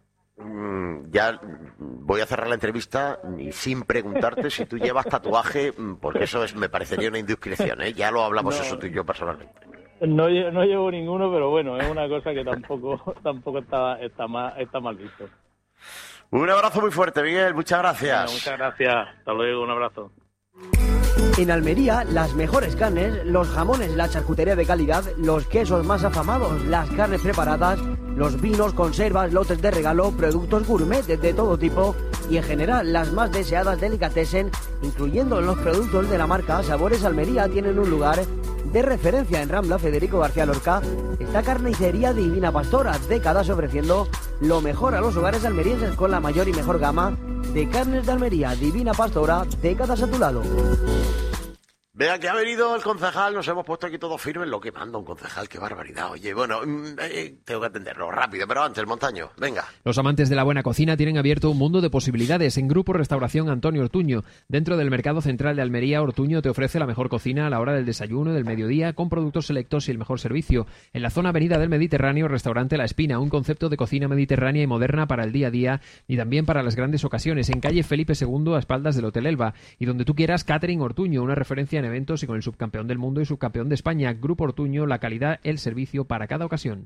Speaker 1: Mm, ya mm, voy a cerrar la entrevista y sin preguntarte si tú llevas tatuaje, mm, porque eso es, me parecería una indiscreción, ¿eh? Ya lo hablamos
Speaker 19: No.
Speaker 1: eso tú y yo personalmente.
Speaker 19: No, lle- no llevo ninguno, pero bueno, es una cosa que tampoco tampoco está está mal, está mal visto.
Speaker 1: Un abrazo muy fuerte, Miguel, muchas gracias.
Speaker 19: Bueno, muchas gracias. Hasta luego, un abrazo.
Speaker 20: En Almería, las mejores carnes, los jamones, la charcutería de calidad, los quesos más afamados, las carnes preparadas, los vinos, conservas, lotes de regalo, productos gourmet de, de todo tipo y en general las más deseadas delicatessen, incluyendo los productos de la marca Sabores Almería, tienen un lugar de referencia en Rambla Federico García Lorca. Esta carnicería Divina Pastora, décadas ofreciendo lo mejor a los hogares almerienses con la mayor y mejor gama de carnes de Almería. Divina Pastora, décadas a tu lado.
Speaker 1: Vea que ha venido el concejal, nos hemos puesto aquí todos firmes, lo que manda un concejal, qué barbaridad. Oye, bueno, eh, tengo que atenderlo rápido, pero antes, Montaño, venga.
Speaker 3: Los amantes de la buena cocina tienen abierto un mundo de posibilidades en Grupo Restauración Antonio Ortuño. Dentro del Mercado Central de Almería, Ortuño te ofrece la mejor cocina a la hora del desayuno y del mediodía, con productos selectos y el mejor servicio. En la zona Avenida del Mediterráneo, Restaurante La Espina, un concepto de cocina mediterránea y moderna para el día a día y también para las grandes ocasiones. En calle Felipe segundo, a espaldas del Hotel Elba. Y donde tú quieras, Catering Ortuño, una referencia en eventos y con el subcampeón del mundo y subcampeón de España. Grupo Ortuño, la calidad, el servicio para cada ocasión.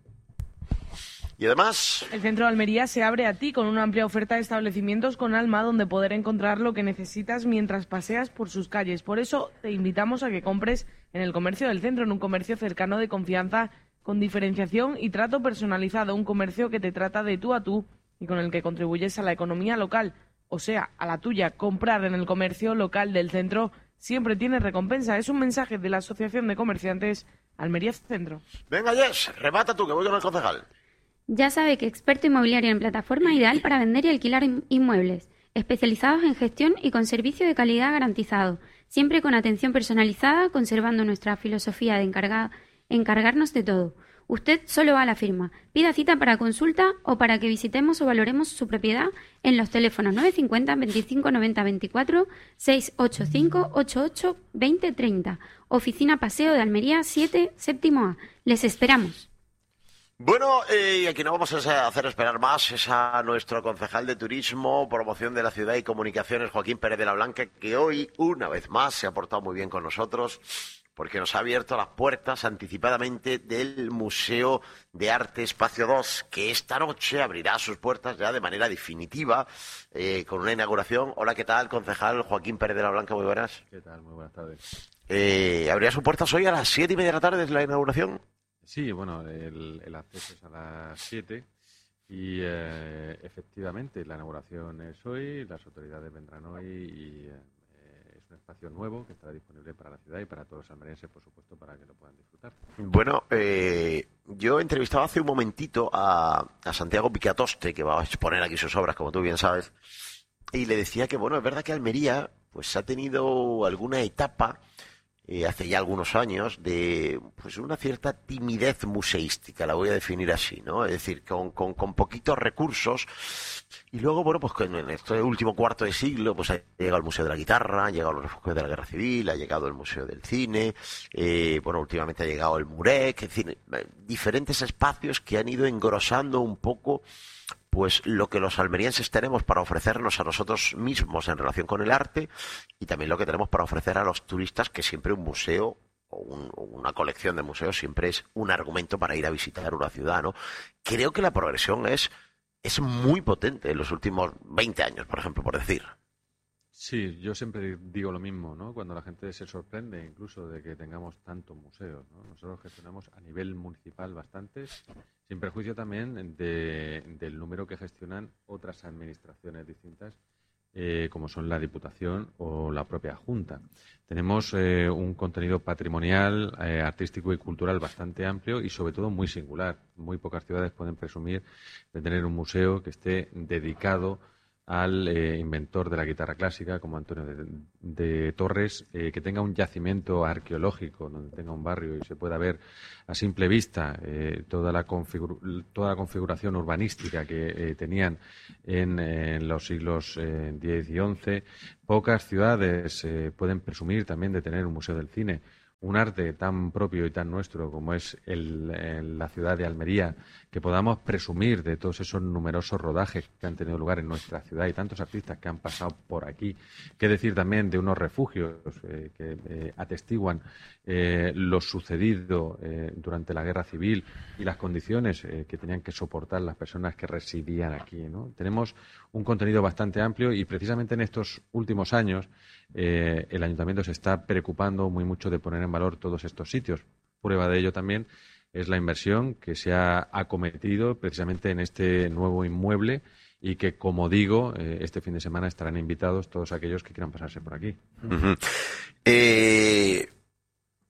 Speaker 1: Y además,
Speaker 2: el centro de Almería se abre a ti con una amplia oferta de establecimientos con alma donde poder encontrar lo que necesitas mientras paseas por sus calles. Por eso te invitamos a que compres en el comercio del centro, en un comercio cercano, de confianza, con diferenciación y trato personalizado, un comercio que te trata de tú a tú y con el que contribuyes a la economía local, o sea, a la tuya. Comprar en el comercio local del centro siempre tiene recompensa. Es un mensaje de la Asociación de Comerciantes Almería Centro.
Speaker 1: Venga, Jess, remata tú, que voy con el concejal.
Speaker 4: Ya sabe que Experto Inmobiliario en plataforma ideal para vender y alquilar inmuebles, especializados en gestión y con servicio de calidad garantizado, siempre con atención personalizada, conservando nuestra filosofía de encarga, encargarnos de todo. Usted solo va a la firma. Pida cita para consulta o para que visitemos o valoremos su propiedad en los teléfonos nueve cinco cero, veinticinco noventa veinticuatro, seis ocho cinco, ochenta y ocho, veinte treinta. Oficina Paseo de Almería siete, séptimo A. Les esperamos.
Speaker 1: Bueno, eh, y aquí no vamos a hacer esperar más, es a nuestro concejal de Turismo, Promoción de la Ciudad y Comunicaciones, Joaquín Pérez de la Blanca, que hoy, una vez más, se ha portado muy bien con nosotros, porque nos ha abierto las puertas anticipadamente del Museo de Arte Espacio dos, que esta noche abrirá sus puertas ya de manera definitiva, eh, con una inauguración. Hola, ¿qué tal, concejal Joaquín Pérez de la Blanca? Muy buenas.
Speaker 21: ¿Qué tal? Muy buenas tardes.
Speaker 1: Eh, ¿Abrirá sus puertas hoy a las siete y media de la tarde desde la inauguración?
Speaker 21: Sí, bueno, el, el acceso es a las siete y eh, efectivamente la inauguración es hoy, las autoridades vendrán hoy y eh, es un espacio nuevo que estará disponible para la ciudad y para todos los almerienses, por supuesto, para que lo puedan disfrutar.
Speaker 1: Bueno, eh, yo he entrevistado hace un momentito a, a Santiago Picatoste, que va a exponer aquí sus obras, como tú bien sabes, y le decía que, bueno, es verdad que Almería pues ha tenido alguna etapa Eh, hace ya algunos años, de pues una cierta timidez museística, la voy a definir así, ¿no? Es decir, con, con, con poquitos recursos. Y luego, bueno, pues en este último cuarto de siglo, pues ha llegado el Museo de la Guitarra, ha llegado los refugios de la Guerra Civil, ha llegado el Museo del Cine, eh, bueno, últimamente ha llegado el Murec, es decir, diferentes espacios que han ido engrosando un poco pues lo que los almerienses tenemos para ofrecernos a nosotros mismos en relación con el arte y también lo que tenemos para ofrecer a los turistas, que siempre un museo o un, una colección de museos siempre es un argumento para ir a visitar una ciudad, ¿no? Creo que la progresión es, es muy potente en los últimos veinte años, por ejemplo, por decir.
Speaker 21: Sí, yo siempre digo lo mismo, ¿no? Cuando la gente se sorprende incluso de que tengamos tantos museos, ¿no? Nosotros gestionamos a nivel municipal bastantes, sin perjuicio también de, del número que gestionan otras administraciones distintas, eh, como son la Diputación o la propia Junta. Tenemos eh, un contenido patrimonial, eh, artístico y cultural bastante amplio y sobre todo muy singular. Muy pocas ciudades pueden presumir de tener un museo que esté dedicado al eh, inventor de la guitarra clásica, como Antonio de, de Torres, eh, que tenga un yacimiento arqueológico, donde tenga un barrio y se pueda ver a simple vista eh, toda, la configura- toda la configuración urbanística que eh, tenían en, en los siglos eh, diez y once. Pocas ciudades eh, pueden presumir también de tener un museo del cine. Un arte tan propio y tan nuestro como es el, el, la ciudad de Almería, que podamos presumir de todos esos numerosos rodajes que han tenido lugar en nuestra ciudad y tantos artistas que han pasado por aquí. Qué decir también de unos refugios eh, que eh, atestiguan eh, lo sucedido eh, durante la Guerra Civil y las condiciones eh, que tenían que soportar las personas que residían aquí, ¿no? Tenemos un contenido bastante amplio y precisamente en estos últimos años eh, el Ayuntamiento se está preocupando muy mucho de poner en valor todos estos sitios. Prueba de ello también es la inversión que se ha acometido precisamente en este nuevo inmueble y que, como digo, eh, este fin de semana estarán invitados todos aquellos que quieran pasarse por aquí.
Speaker 1: Uh-huh. Eh,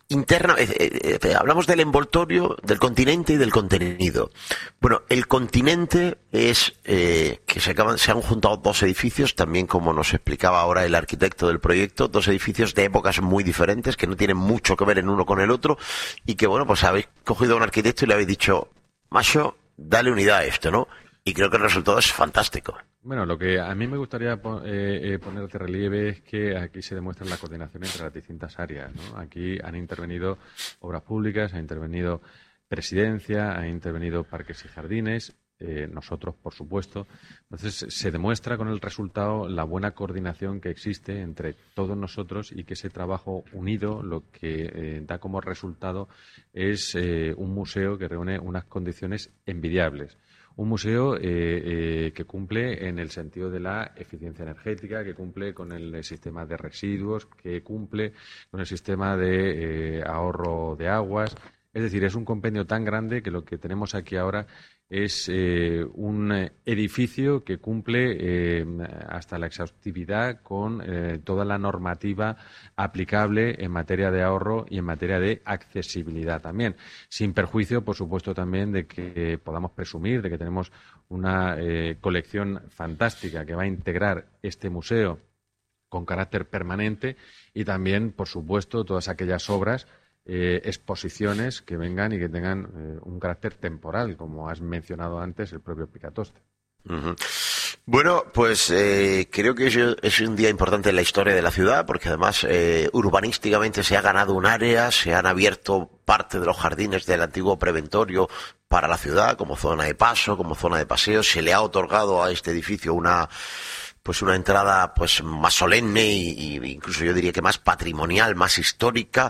Speaker 1: interna, eh, eh, eh, hablamos del envoltorio, del continente y del contenido. Bueno, el continente es eh, que se acaban, se han juntado dos edificios, también como nos explicaba ahora el arquitecto del proyecto, dos edificios de épocas muy diferentes que no tienen mucho que ver en uno con el otro y que bueno, pues habéis cogido a un arquitecto y le habéis dicho, macho, dale unidad a esto, ¿no? Y creo que el resultado es fantástico.
Speaker 21: Bueno, lo que a mí me gustaría eh, eh, poner de relieve es que aquí se demuestra la coordinación entre las distintas áreas, ¿no? Aquí han intervenido obras públicas, ha intervenido Presidencia, ha intervenido Parques y Jardines, eh, nosotros, por supuesto. Entonces, se demuestra con el resultado la buena coordinación que existe entre todos nosotros y que ese trabajo unido lo que eh, da como resultado es eh, un museo que reúne unas condiciones envidiables. Un museo eh, eh, que cumple en el sentido de la eficiencia energética, que cumple con el sistema de residuos, que cumple con el sistema de eh, ahorro de aguas. Es decir, es un compendio tan grande que lo que tenemos aquí ahora es eh, un edificio que cumple eh, hasta la exhaustividad con eh, toda la normativa aplicable en materia de ahorro y en materia de accesibilidad también, sin perjuicio, por supuesto, también de que podamos presumir de que tenemos una eh, colección fantástica que va a integrar este museo con carácter permanente y también, por supuesto, todas aquellas obras Eh, exposiciones que vengan y que tengan eh, un carácter temporal, como has mencionado antes el propio Picatoste.
Speaker 1: Uh-huh. Bueno, pues eh, creo que es, es un día importante en la historia de la ciudad, porque además eh, urbanísticamente se ha ganado un área, se han abierto parte de los jardines del antiguo preventorio para la ciudad, como zona de paso, como zona de paseo, se le ha otorgado a este edificio una pues una entrada pues más solemne y, y incluso yo diría que más patrimonial, más histórica.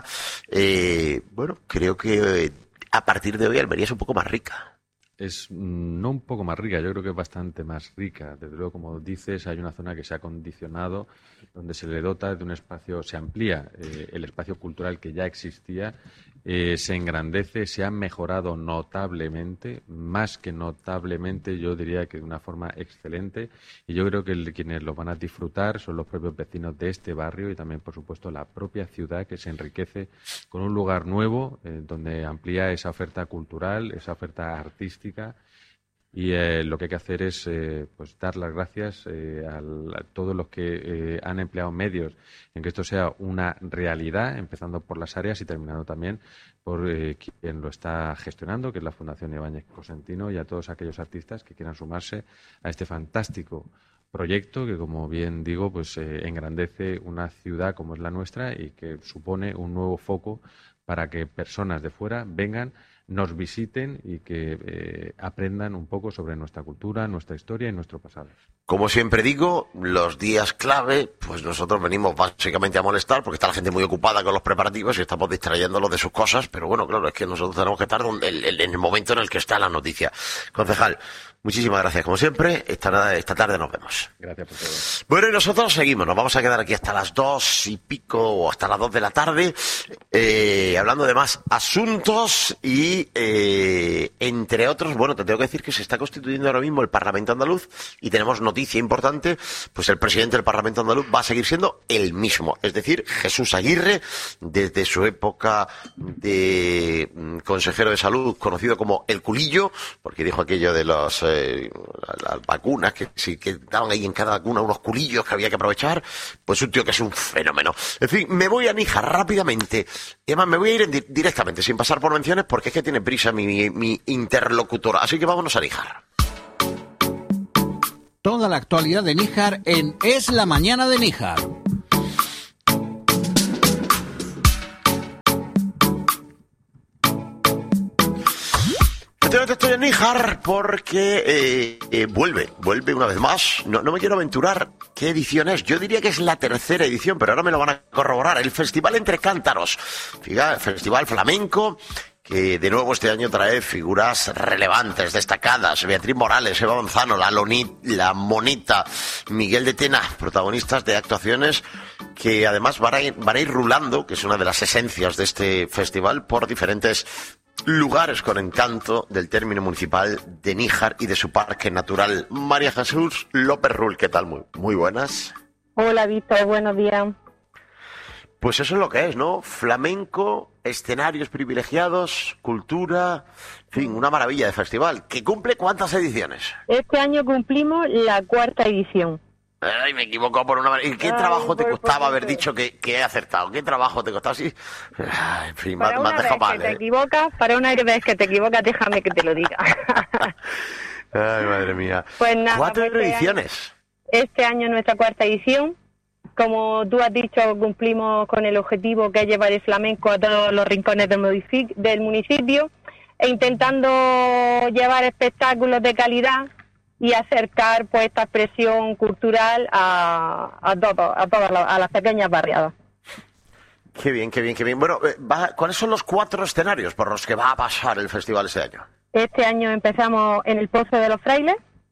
Speaker 1: Eh, bueno, creo que eh, a partir de hoy Almería es un poco más rica.
Speaker 21: Es mm, no un poco más rica, yo creo que es bastante más rica. Desde luego, como dices, hay una zona que se ha condicionado, donde se le dota de un espacio, se amplía eh, el espacio cultural que ya existía, eh, se engrandece, se ha mejorado notablemente, más que notablemente, yo diría que de una forma excelente, y yo creo que el, quienes lo van a disfrutar son los propios vecinos de este barrio y también, por supuesto, la propia ciudad, que se enriquece con un lugar nuevo, eh, donde amplía esa oferta cultural, esa oferta artística. Y eh, lo que hay que hacer es eh, pues dar las gracias eh, al, a todos los que eh, han empleado medios en que esto sea una realidad, empezando por las áreas y terminando también por eh, quien lo está gestionando, que es la Fundación Ibáñez Cosentino, y a todos aquellos artistas que quieran sumarse a este fantástico proyecto que, como bien digo, pues eh, engrandece una ciudad como es la nuestra y que supone un nuevo foco para que personas de fuera vengan, nos visiten y que eh, aprendan un poco sobre nuestra cultura, nuestra historia y nuestro pasado.
Speaker 1: Como siempre digo, los días clave, pues nosotros venimos básicamente a molestar porque está la gente muy ocupada con los preparativos y estamos distrayéndolos de sus cosas, pero bueno, claro, es que nosotros tenemos que estar donde, el, el, en el momento en el que está la noticia. Concejal, muchísimas gracias como siempre, esta, esta tarde nos vemos.
Speaker 21: Gracias por todo.
Speaker 1: Bueno, y nosotros seguimos, nos vamos a quedar aquí hasta las dos y pico o hasta las dos de la tarde, eh, hablando de más asuntos y, eh, entre otros, bueno, te tengo que decir que se está constituyendo ahora mismo el Parlamento andaluz y tenemos noticias importante, pues el presidente del Parlamento andaluz va a seguir siendo el mismo, es decir, Jesús Aguirre, desde su época de consejero de salud, conocido como el culillo, porque dijo aquello de los, eh, las vacunas, que sí, que daban ahí en cada vacuna unos culillos que había que aprovechar, pues un tío que es un fenómeno. En fin, me voy a Níjar rápidamente, y además me voy a ir di- directamente, sin pasar por menciones, porque es que tiene prisa mi, mi interlocutora, así que vámonos a Níjar.
Speaker 5: Toda la actualidad de Níjar en Es la Mañana de Níjar.
Speaker 1: Efectivamente estoy en Níjar porque eh, eh, vuelve, vuelve una vez más. No, no me quiero aventurar qué edición es. Yo diría que es la tercera edición, pero ahora me lo van a corroborar. El Festival Entre Cántaros, fíjate, Festival Flamenco, que de nuevo este año trae figuras relevantes, destacadas. Beatriz Morales, Eva Manzano, la, Lonit, la Monita, Miguel de Tena, protagonistas de actuaciones que además van a, ir, van a ir rulando, que es una de las esencias de este festival, por diferentes lugares con encanto del término municipal de Níjar y de su parque natural. María Jesús López Rull, ¿qué tal? Muy, muy buenas.
Speaker 22: Hola, Víctor, buenos días.
Speaker 1: Pues eso es lo que es, ¿no? Flamenco, escenarios privilegiados, cultura, en fin, una maravilla de festival. ¿Que cumple cuántas ediciones?
Speaker 6: Este año cumplimos la cuarta edición.
Speaker 1: Ay, me equivoco por una... ¿Y qué
Speaker 6: Ay,
Speaker 1: trabajo te
Speaker 6: por
Speaker 1: costaba
Speaker 6: poquito.
Speaker 1: haber dicho que, que he acertado? ¿Qué trabajo te costaba así? Ay, en fin, me,
Speaker 6: Para
Speaker 1: me
Speaker 6: una
Speaker 1: has
Speaker 6: vez
Speaker 1: dejado
Speaker 6: que
Speaker 1: mal,
Speaker 6: te
Speaker 1: ¿eh?
Speaker 6: equivocas, para una vez que te equivocas, déjame que te lo diga.
Speaker 1: Ay, madre mía.
Speaker 6: Pues nada,
Speaker 1: Cuatro
Speaker 6: pues este
Speaker 1: ediciones.
Speaker 6: año- Este año es nuestra cuarta edición. Como tú has dicho, cumplimos con el objetivo que es llevar el flamenco a todos los rincones del municipio, del municipio e intentando llevar espectáculos de calidad y acercar pues esta expresión cultural a, a, todo, a todas las, a las pequeñas barriadas.
Speaker 1: Qué bien, qué bien, qué bien. Bueno, eh, va- ¿cuáles son los cuatro escenarios por los que va a pasar el festival este año?
Speaker 6: Este año empezamos en el Pozo de los Frailes,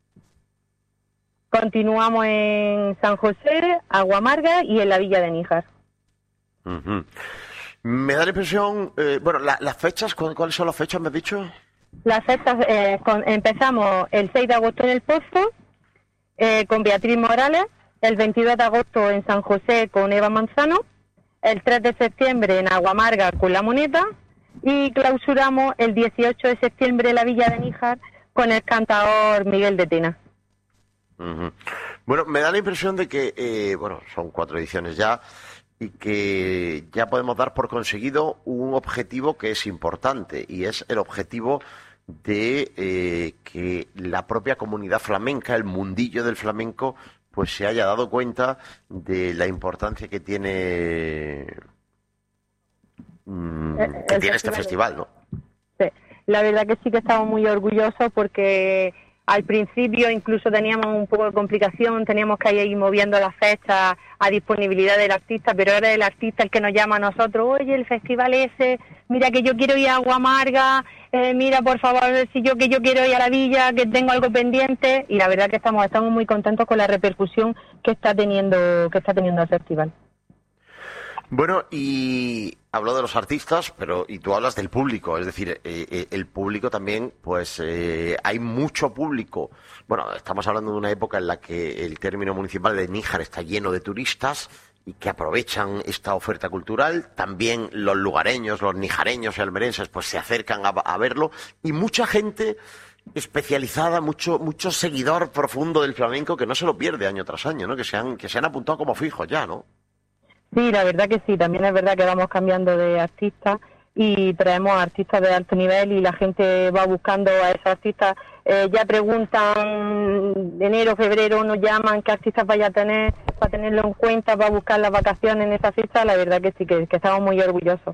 Speaker 6: continuamos en San José, Aguamarga y en la Villa de Níjar.
Speaker 1: Ujú. Me da la impresión... eh, bueno, la- las fechas, ¿cu- ¿cuáles son las fechas, me has dicho?
Speaker 6: Las fechas, eh, con- empezamos el seis de agosto en el Pozo, eh, con Beatriz Morales, el veintidós de agosto en San José con Eva Manzano, el tres de septiembre en Aguamarga con La Moneta y clausuramos el dieciocho de septiembre en la Villa de Níjar con el cantador Miguel de Tena.
Speaker 1: Ujú. Bueno, me da la impresión de que, eh, bueno, son cuatro ediciones ya y que ya podemos dar por conseguido un objetivo que es importante y es el objetivo de eh, que la propia comunidad flamenca, el mundillo del flamenco, pues se haya dado cuenta de la importancia que tiene mm,
Speaker 6: Eh,
Speaker 1: que
Speaker 6: el
Speaker 1: tiene este
Speaker 6: festival.
Speaker 1: festival, ¿no?
Speaker 6: Sí, la verdad que sí que estamos muy orgullosos porque al principio incluso teníamos un poco de complicación, teníamos que ir moviendo las fechas a disponibilidad del artista, pero ahora es el artista el que nos llama a nosotros, oye, el festival ese, mira que yo quiero ir a Aguamarga, eh, mira por favor, si yo que yo quiero ir a la villa, que tengo algo pendiente, y la verdad que estamos estamos muy contentos con la repercusión que está teniendo que está teniendo el festival.
Speaker 1: Bueno, y hablo de los artistas, pero y tú hablas del público, es decir, eh, eh, el público también, pues eh, hay mucho público. Bueno, estamos hablando de una época en la que el término municipal de Níjar está lleno de turistas y que aprovechan esta oferta cultural. También los lugareños, los nijareños y almerenses, pues se acercan a, a verlo y mucha gente especializada, mucho mucho seguidor profundo del flamenco que no se lo pierde año tras año, ¿no? Que se han que se han apuntado como fijos ya, ¿no?
Speaker 6: Sí, la verdad que sí, también es verdad que vamos cambiando de artistas y traemos artistas de alto nivel y la gente va buscando a esos artistas, eh, ya preguntan, enero, febrero nos llaman qué artistas vaya a tener, para tenerlo en cuenta, para buscar las vacaciones en esa fecha, la verdad que sí, que, que estamos muy orgullosos.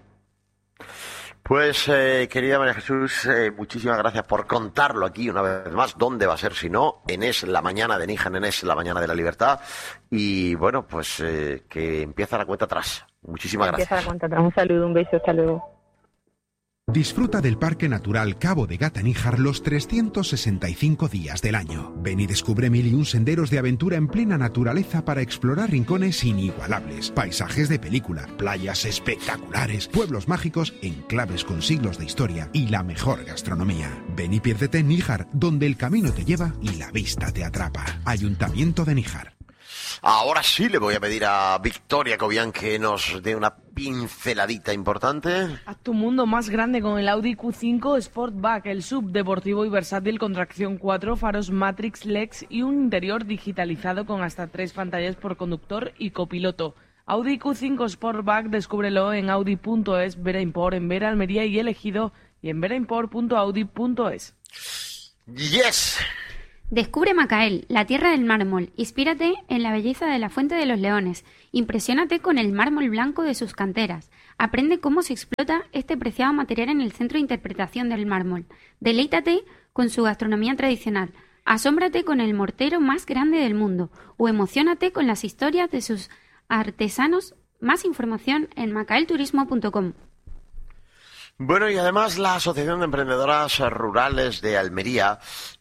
Speaker 1: Pues, eh, querida María Jesús, eh, muchísimas gracias por contarlo aquí una vez más. ¿Dónde va a ser si no? En Es la Mañana de Níjar, en Es la Mañana de la Libertad. Y bueno, pues eh, que empieza la cuenta atrás. Muchísimas
Speaker 6: Empieza
Speaker 1: gracias.
Speaker 6: la cuenta atrás. Un saludo, un beso, hasta luego.
Speaker 22: Disfruta del Parque Natural Cabo de Gata Níjar los trescientos sesenta y cinco días del año. Ven y descubre mil y un senderos de aventura en plena naturaleza para explorar rincones inigualables, paisajes de película, playas espectaculares, pueblos mágicos, enclaves con siglos de historia y la mejor gastronomía. Ven y piérdete en Níjar, donde el camino te lleva y la vista te atrapa. Ayuntamiento de Níjar.
Speaker 1: Ahora sí le voy a pedir a Victoria Cobian que nos dé una pinceladita importante.
Speaker 2: Haz tu mundo más grande con el Audi Q cinco Sportback, el sub deportivo y versátil con tracción cuatro, faros Matrix L E X y un interior digitalizado con hasta tres pantallas por conductor y copiloto. Audi Q cinco Sportback, descúbrelo en audi punto es, Vera Import en Vera, Almería y Elegido y en vera import punto audi punto es.
Speaker 1: Yes.
Speaker 4: Descubre Macael, la tierra del mármol. Inspírate en la belleza de la Fuente de los Leones. Impresiónate con el mármol blanco de sus canteras. Aprende cómo se explota este preciado material en el Centro de Interpretación del Mármol. Deleítate con su gastronomía tradicional. Asómbrate con el mortero más grande del mundo. O emociónate con las historias de sus artesanos. Más información en macael turismo punto com.
Speaker 1: Bueno, y además la Asociación de Emprendedoras Rurales de Almería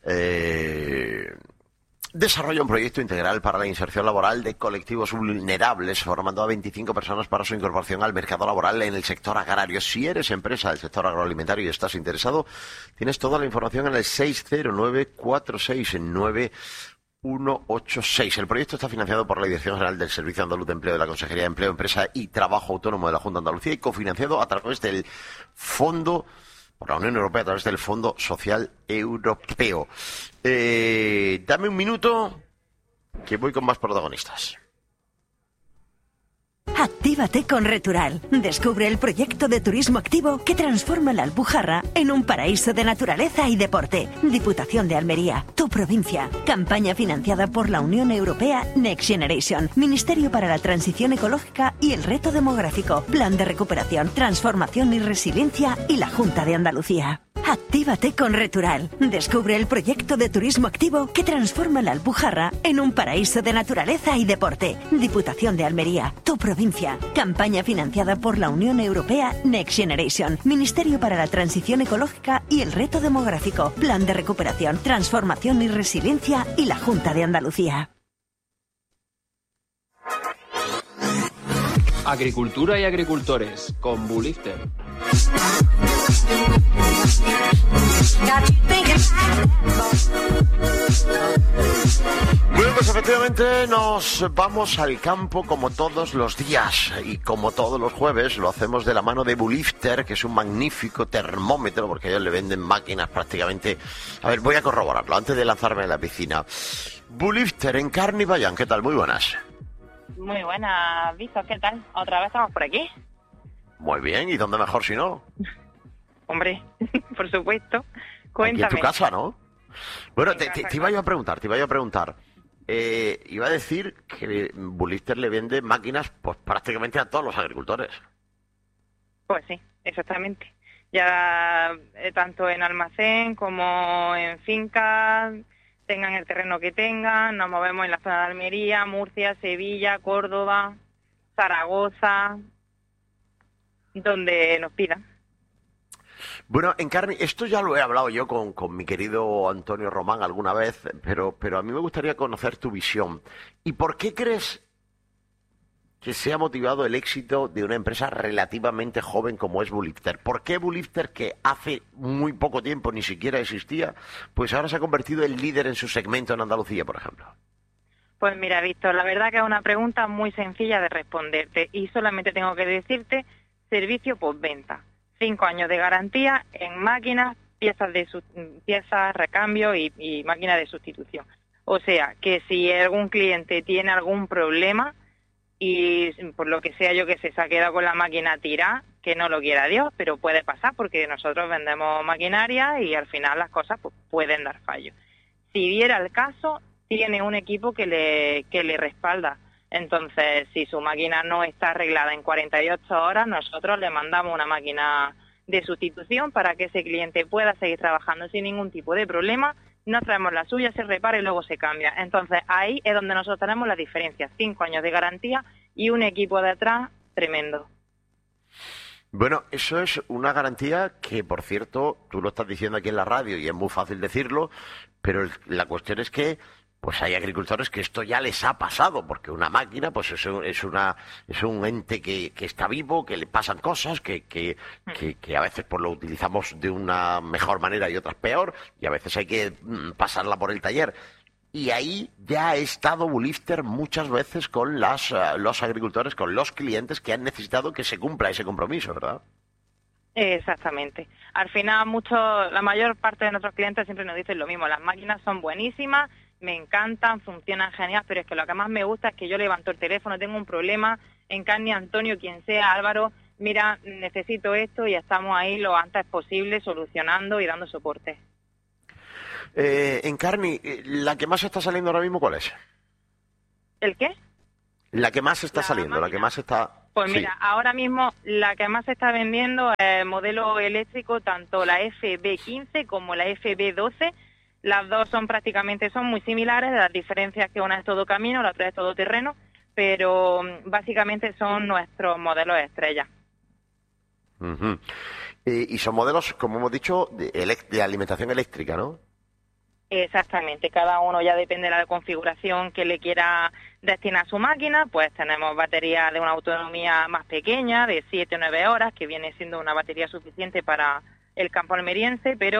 Speaker 1: eh, desarrolla un proyecto integral para la inserción laboral de colectivos vulnerables, formando a veinticinco personas para su incorporación al mercado laboral en el sector agrario. Si eres empresa del sector agroalimentario y estás interesado, tienes toda la información en el seis cero nueve, cuatro seis nueve, uno ocho seis. El proyecto está financiado por la Dirección General del Servicio Andaluz de Empleo de la Consejería de Empleo, Empresa y Trabajo Autónomo de la Junta de Andalucía y cofinanciado a través del Fondo, por la Unión Europea, a través del Fondo Social Europeo. Eh, dame un minuto que voy con más protagonistas.
Speaker 7: Actívate con Retural. Descubre el proyecto de turismo activo que transforma la Alpujarra en un paraíso de naturaleza y deporte. Diputación de Almería, tu provincia. Campaña financiada por la Unión Europea Next Generation. Ministerio para la Transición Ecológica y el Reto Demográfico. Plan de Recuperación, Transformación y Resiliencia y la Junta de Andalucía. Actívate con Retural. Descubre el proyecto de turismo activo que transforma la Alpujarra en un paraíso de naturaleza y deporte. Diputación de Almería, tu provincia. Campaña financiada por la Unión Europea Next Generation. Ministerio para la Transición Ecológica y el Reto Demográfico. Plan de Recuperación, Transformación y Resiliencia y la Junta de Andalucía.
Speaker 8: Agricultura y agricultores con Bulifter.
Speaker 1: Bueno, pues efectivamente nos vamos al campo como todos los días y como todos los jueves lo hacemos de la mano de Bulifter, que es un magnífico termómetro, porque ellos le venden máquinas prácticamente. A ver, voy a corroborarlo antes de lanzarme a la piscina. Bulifter en Carni Bayán, ¿qué tal? Muy buenas.
Speaker 23: Muy buenas, Víctor, ¿qué tal? ¿Otra vez estamos por aquí?
Speaker 1: Muy bien, ¿y dónde mejor si no?
Speaker 23: Hombre, por supuesto.
Speaker 1: Aquí
Speaker 23: Cuéntame.
Speaker 1: en tu casa, ¿no? Bueno, te, te, te iba yo a preguntar, te iba yo a preguntar. Eh, iba a decir que Bulifter le vende máquinas pues prácticamente a todos los agricultores.
Speaker 23: Pues sí, exactamente. Ya eh, tanto en almacén como en fincas, tengan el terreno que tengan, nos movemos en la zona de Almería, Murcia, Sevilla, Córdoba, Zaragoza, donde nos pidan.
Speaker 1: Bueno, en Carni, esto ya lo he hablado yo con, con mi querido Antonio Román alguna vez, pero, pero a mí me gustaría conocer tu visión. ¿Y por qué crees que se ha motivado el éxito de una empresa relativamente joven como es Bulifter? ¿Por qué Bulifter, que hace muy poco tiempo ni siquiera existía, pues ahora se ha convertido en líder en su segmento en Andalucía, por ejemplo?
Speaker 23: Pues mira, Víctor, la verdad que es una pregunta muy sencilla de responderte y solamente tengo que decirte servicio postventa. Cinco años de garantía en máquinas, piezas de su, piezas, recambio y, y máquinas de sustitución. O sea, que si algún cliente tiene algún problema y por lo que sea, yo que sé, se ha quedado con la máquina tirada, que no lo quiera Dios, pero puede pasar porque nosotros vendemos maquinaria y al final las cosas pues, pueden dar fallo. Si diera el caso, tiene un equipo que le, que le respalda. Entonces, si su máquina no está arreglada en cuarenta y ocho horas, nosotros le mandamos una máquina de sustitución para que ese cliente pueda seguir trabajando sin ningún tipo de problema. Nos traemos la suya, se repara y luego se cambia. Entonces, ahí es donde nosotros tenemos la diferencia. Cinco años de garantía y un equipo detrás tremendo.
Speaker 1: Bueno, eso es una garantía que, por cierto, tú lo estás diciendo aquí en la radio y es muy fácil decirlo, pero el, la cuestión es que pues hay agricultores que esto ya les ha pasado, porque una máquina pues es, es, una, es un ente que, que está vivo, que le pasan cosas, que, que, que, que a veces pues lo utilizamos de una mejor manera y otras peor, y a veces hay que mm, pasarla por el taller. Y ahí ya ha estado Bulifter muchas veces con las, uh, los agricultores, con los clientes que han necesitado que se cumpla ese compromiso, ¿verdad?
Speaker 23: Exactamente. Al final, mucho, la mayor parte de nuestros clientes siempre nos dicen lo mismo. Las máquinas son buenísimas, me encantan, funcionan genial, pero es que lo que más me gusta es que yo levanto el teléfono, tengo un problema, en Carni, Antonio, quien sea, Álvaro, mira, necesito esto y estamos ahí lo antes posible solucionando y dando soporte.
Speaker 1: Eh, en Carni, ¿la que más está saliendo ahora mismo cuál es?
Speaker 23: ¿El qué?
Speaker 1: La que más está
Speaker 23: ¿La
Speaker 1: saliendo,
Speaker 23: máquina?
Speaker 1: la que más está...
Speaker 23: Pues
Speaker 1: sí.
Speaker 23: mira, ahora mismo la que más se está vendiendo es modelo eléctrico, tanto la F B quince como la F B doce. Las dos son prácticamente son muy similares, las diferencias que una es todo camino, la otra es todo terreno, pero básicamente son nuestros modelos estrella.
Speaker 1: Uh-huh. eh, y son modelos, como hemos dicho, de, elect- de alimentación eléctrica, ¿no?
Speaker 23: Exactamente, cada uno ya depende de la configuración que le quiera destinar a su máquina, pues tenemos baterías de una autonomía más pequeña, de siete o nueve horas, que viene siendo una batería suficiente para el campo almeriense, pero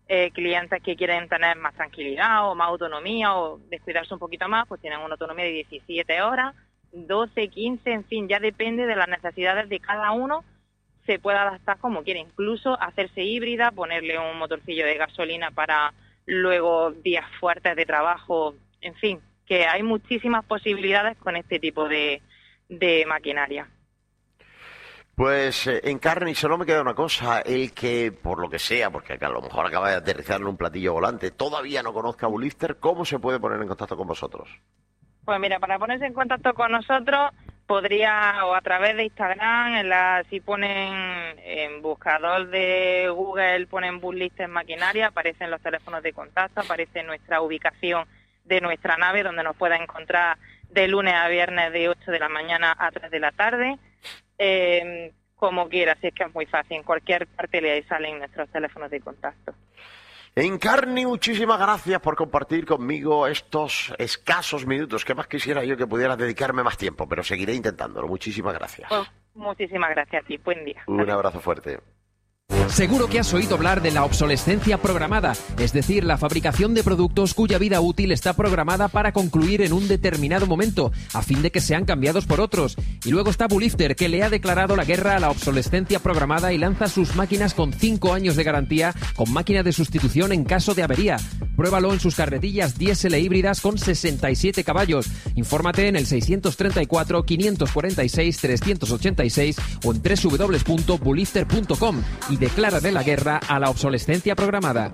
Speaker 23: eh, clientes que quieren tener más tranquilidad o más autonomía o descuidarse un poquito más, pues tienen una autonomía de diecisiete horas, doce, quince, en fin, ya depende de las necesidades de cada uno, se puede adaptar como quiere, incluso hacerse híbrida, ponerle un motorcillo de gasolina para luego días fuertes de trabajo, en fin, que hay muchísimas posibilidades con este tipo de, de maquinaria.
Speaker 1: Pues eh, en Carni solo me queda una cosa, el que, por lo que sea, porque a lo mejor acaba de aterrizar en un platillo volante, todavía no conozca a Bulifter, ¿cómo se puede poner en contacto con vosotros?
Speaker 23: Pues mira, para ponerse en contacto con nosotros, podría, o a través de Instagram, en la, si ponen en buscador de Google, ponen Bulifter Maquinaria, aparecen los teléfonos de contacto, aparece nuestra ubicación de nuestra nave, donde nos pueden encontrar de lunes a viernes de ocho de la mañana a tres de la tarde. Eh, como quiera, si es que es muy fácil, en cualquier parte le salen nuestros teléfonos de contacto.
Speaker 1: Encarni, muchísimas gracias por compartir conmigo estos escasos minutos, que más quisiera yo que pudiera dedicarme más tiempo, pero seguiré intentándolo. Muchísimas gracias.
Speaker 23: Pues, muchísimas gracias a ti, buen día.
Speaker 1: Un abrazo fuerte.
Speaker 3: Seguro que has oído hablar de la obsolescencia programada, es decir, la fabricación de productos cuya vida útil está programada para concluir en un determinado momento, a fin de que sean cambiados por otros. Y luego está Bulifter, que le ha declarado la guerra a la obsolescencia programada y lanza sus máquinas con cinco años de garantía, con máquina de sustitución en caso de avería. Pruébalo en sus carretillas diésel e híbridas con sesenta y siete caballos. Infórmate en el seiscientos treinta y cuatro, quinientos cuarenta y seis, trescientos ochenta y seis o en doble u doble u doble u punto bulifter punto com y declara de la guerra a la obsolescencia programada.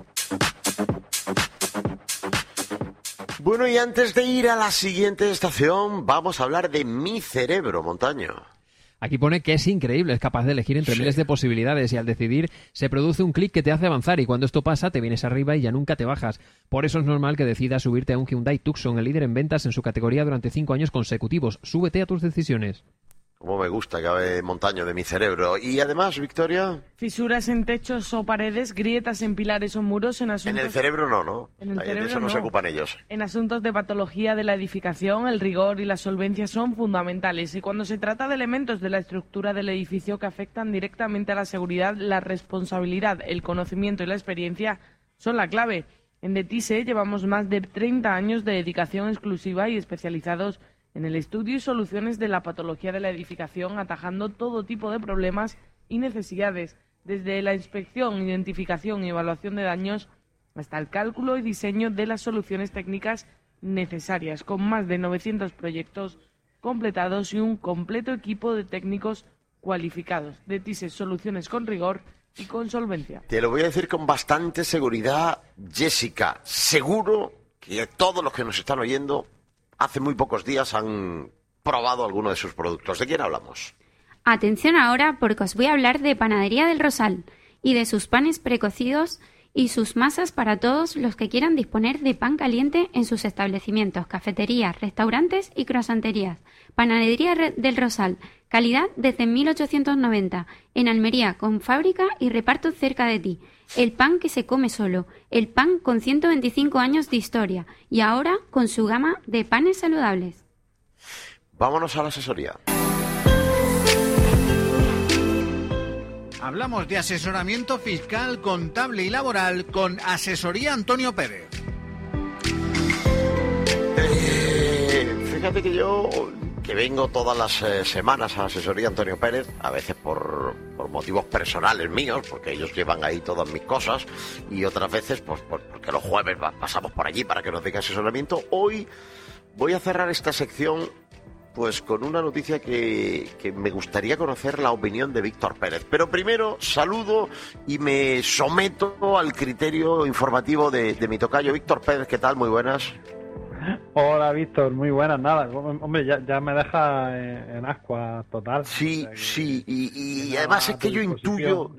Speaker 1: Bueno, y antes de ir a la siguiente estación, vamos a hablar de Mi Cerebro, Montaño.
Speaker 3: Aquí pone que es increíble, es capaz de elegir entre sí. miles de posibilidades y al decidir se produce un clic que te hace avanzar y cuando esto pasa te vienes arriba y ya nunca te bajas. Por eso es normal que decidas subirte a un Hyundai Tucson, el líder en ventas en su categoría durante cinco años consecutivos. Súbete a tus decisiones.
Speaker 1: Como me gusta que hable Montaño de Mi Cerebro. Y además, Victoria...
Speaker 2: Fisuras en techos o paredes, grietas en pilares o muros en asuntos...
Speaker 1: En el cerebro no, ¿no?
Speaker 2: En el
Speaker 1: Ahí
Speaker 2: cerebro
Speaker 1: de eso no,
Speaker 2: no
Speaker 1: se ocupan ellos.
Speaker 2: En asuntos de patología de la edificación, el rigor y la solvencia son fundamentales. Y cuando se trata de elementos de la estructura del edificio que afectan directamente a la seguridad, la responsabilidad, el conocimiento y la experiencia son la clave. En DETISE llevamos más de treinta años de dedicación exclusiva y especializados en el estudio y soluciones de la patología de la edificación, atajando todo tipo de problemas y necesidades, desde la inspección, identificación y evaluación de daños hasta el cálculo y diseño de las soluciones técnicas necesarias, con más de novecientos proyectos completados y un completo equipo de técnicos cualificados. DETISE, soluciones con rigor y con solvencia.
Speaker 1: Te lo voy a decir con bastante seguridad, Jessica. Seguro que todos los que nos están oyendo hace muy pocos días han probado alguno de sus productos. ¿De quién hablamos?
Speaker 4: Atención ahora porque os voy a hablar de Panadería del Rosal y de sus panes precocidos y sus masas para todos los que quieran disponer de pan caliente en sus establecimientos, cafeterías, restaurantes y croissanterías. Panadería del Rosal, calidad desde mil ochocientos noventa, en Almería, con fábrica y reparto cerca de ti. El pan que se come solo, el pan con ciento veinticinco años de historia y ahora con su gama de panes saludables.
Speaker 1: Vámonos a la asesoría.
Speaker 5: Hablamos de asesoramiento fiscal, contable y laboral con Asesoría Antonio Pérez.
Speaker 1: Eh, fíjate que yo, que vengo todas las eh, semanas a Asesoría Antonio Pérez, a veces por, por motivos personales míos, porque ellos llevan ahí todas mis cosas, y otras veces pues, por, porque los jueves pasamos por allí para que nos den asesoramiento. Hoy voy a cerrar esta sección pues con una noticia que, que me gustaría conocer la opinión de Víctor Pérez. Pero primero saludo y me someto al criterio informativo de, de mi tocayo. Víctor Pérez, ¿qué tal? Muy buenas.
Speaker 9: Hola, Víctor, muy buenas. Nada, hombre, ya, ya me deja en, en ascuas total.
Speaker 1: Sí, sí, y, y además es que yo intuyo...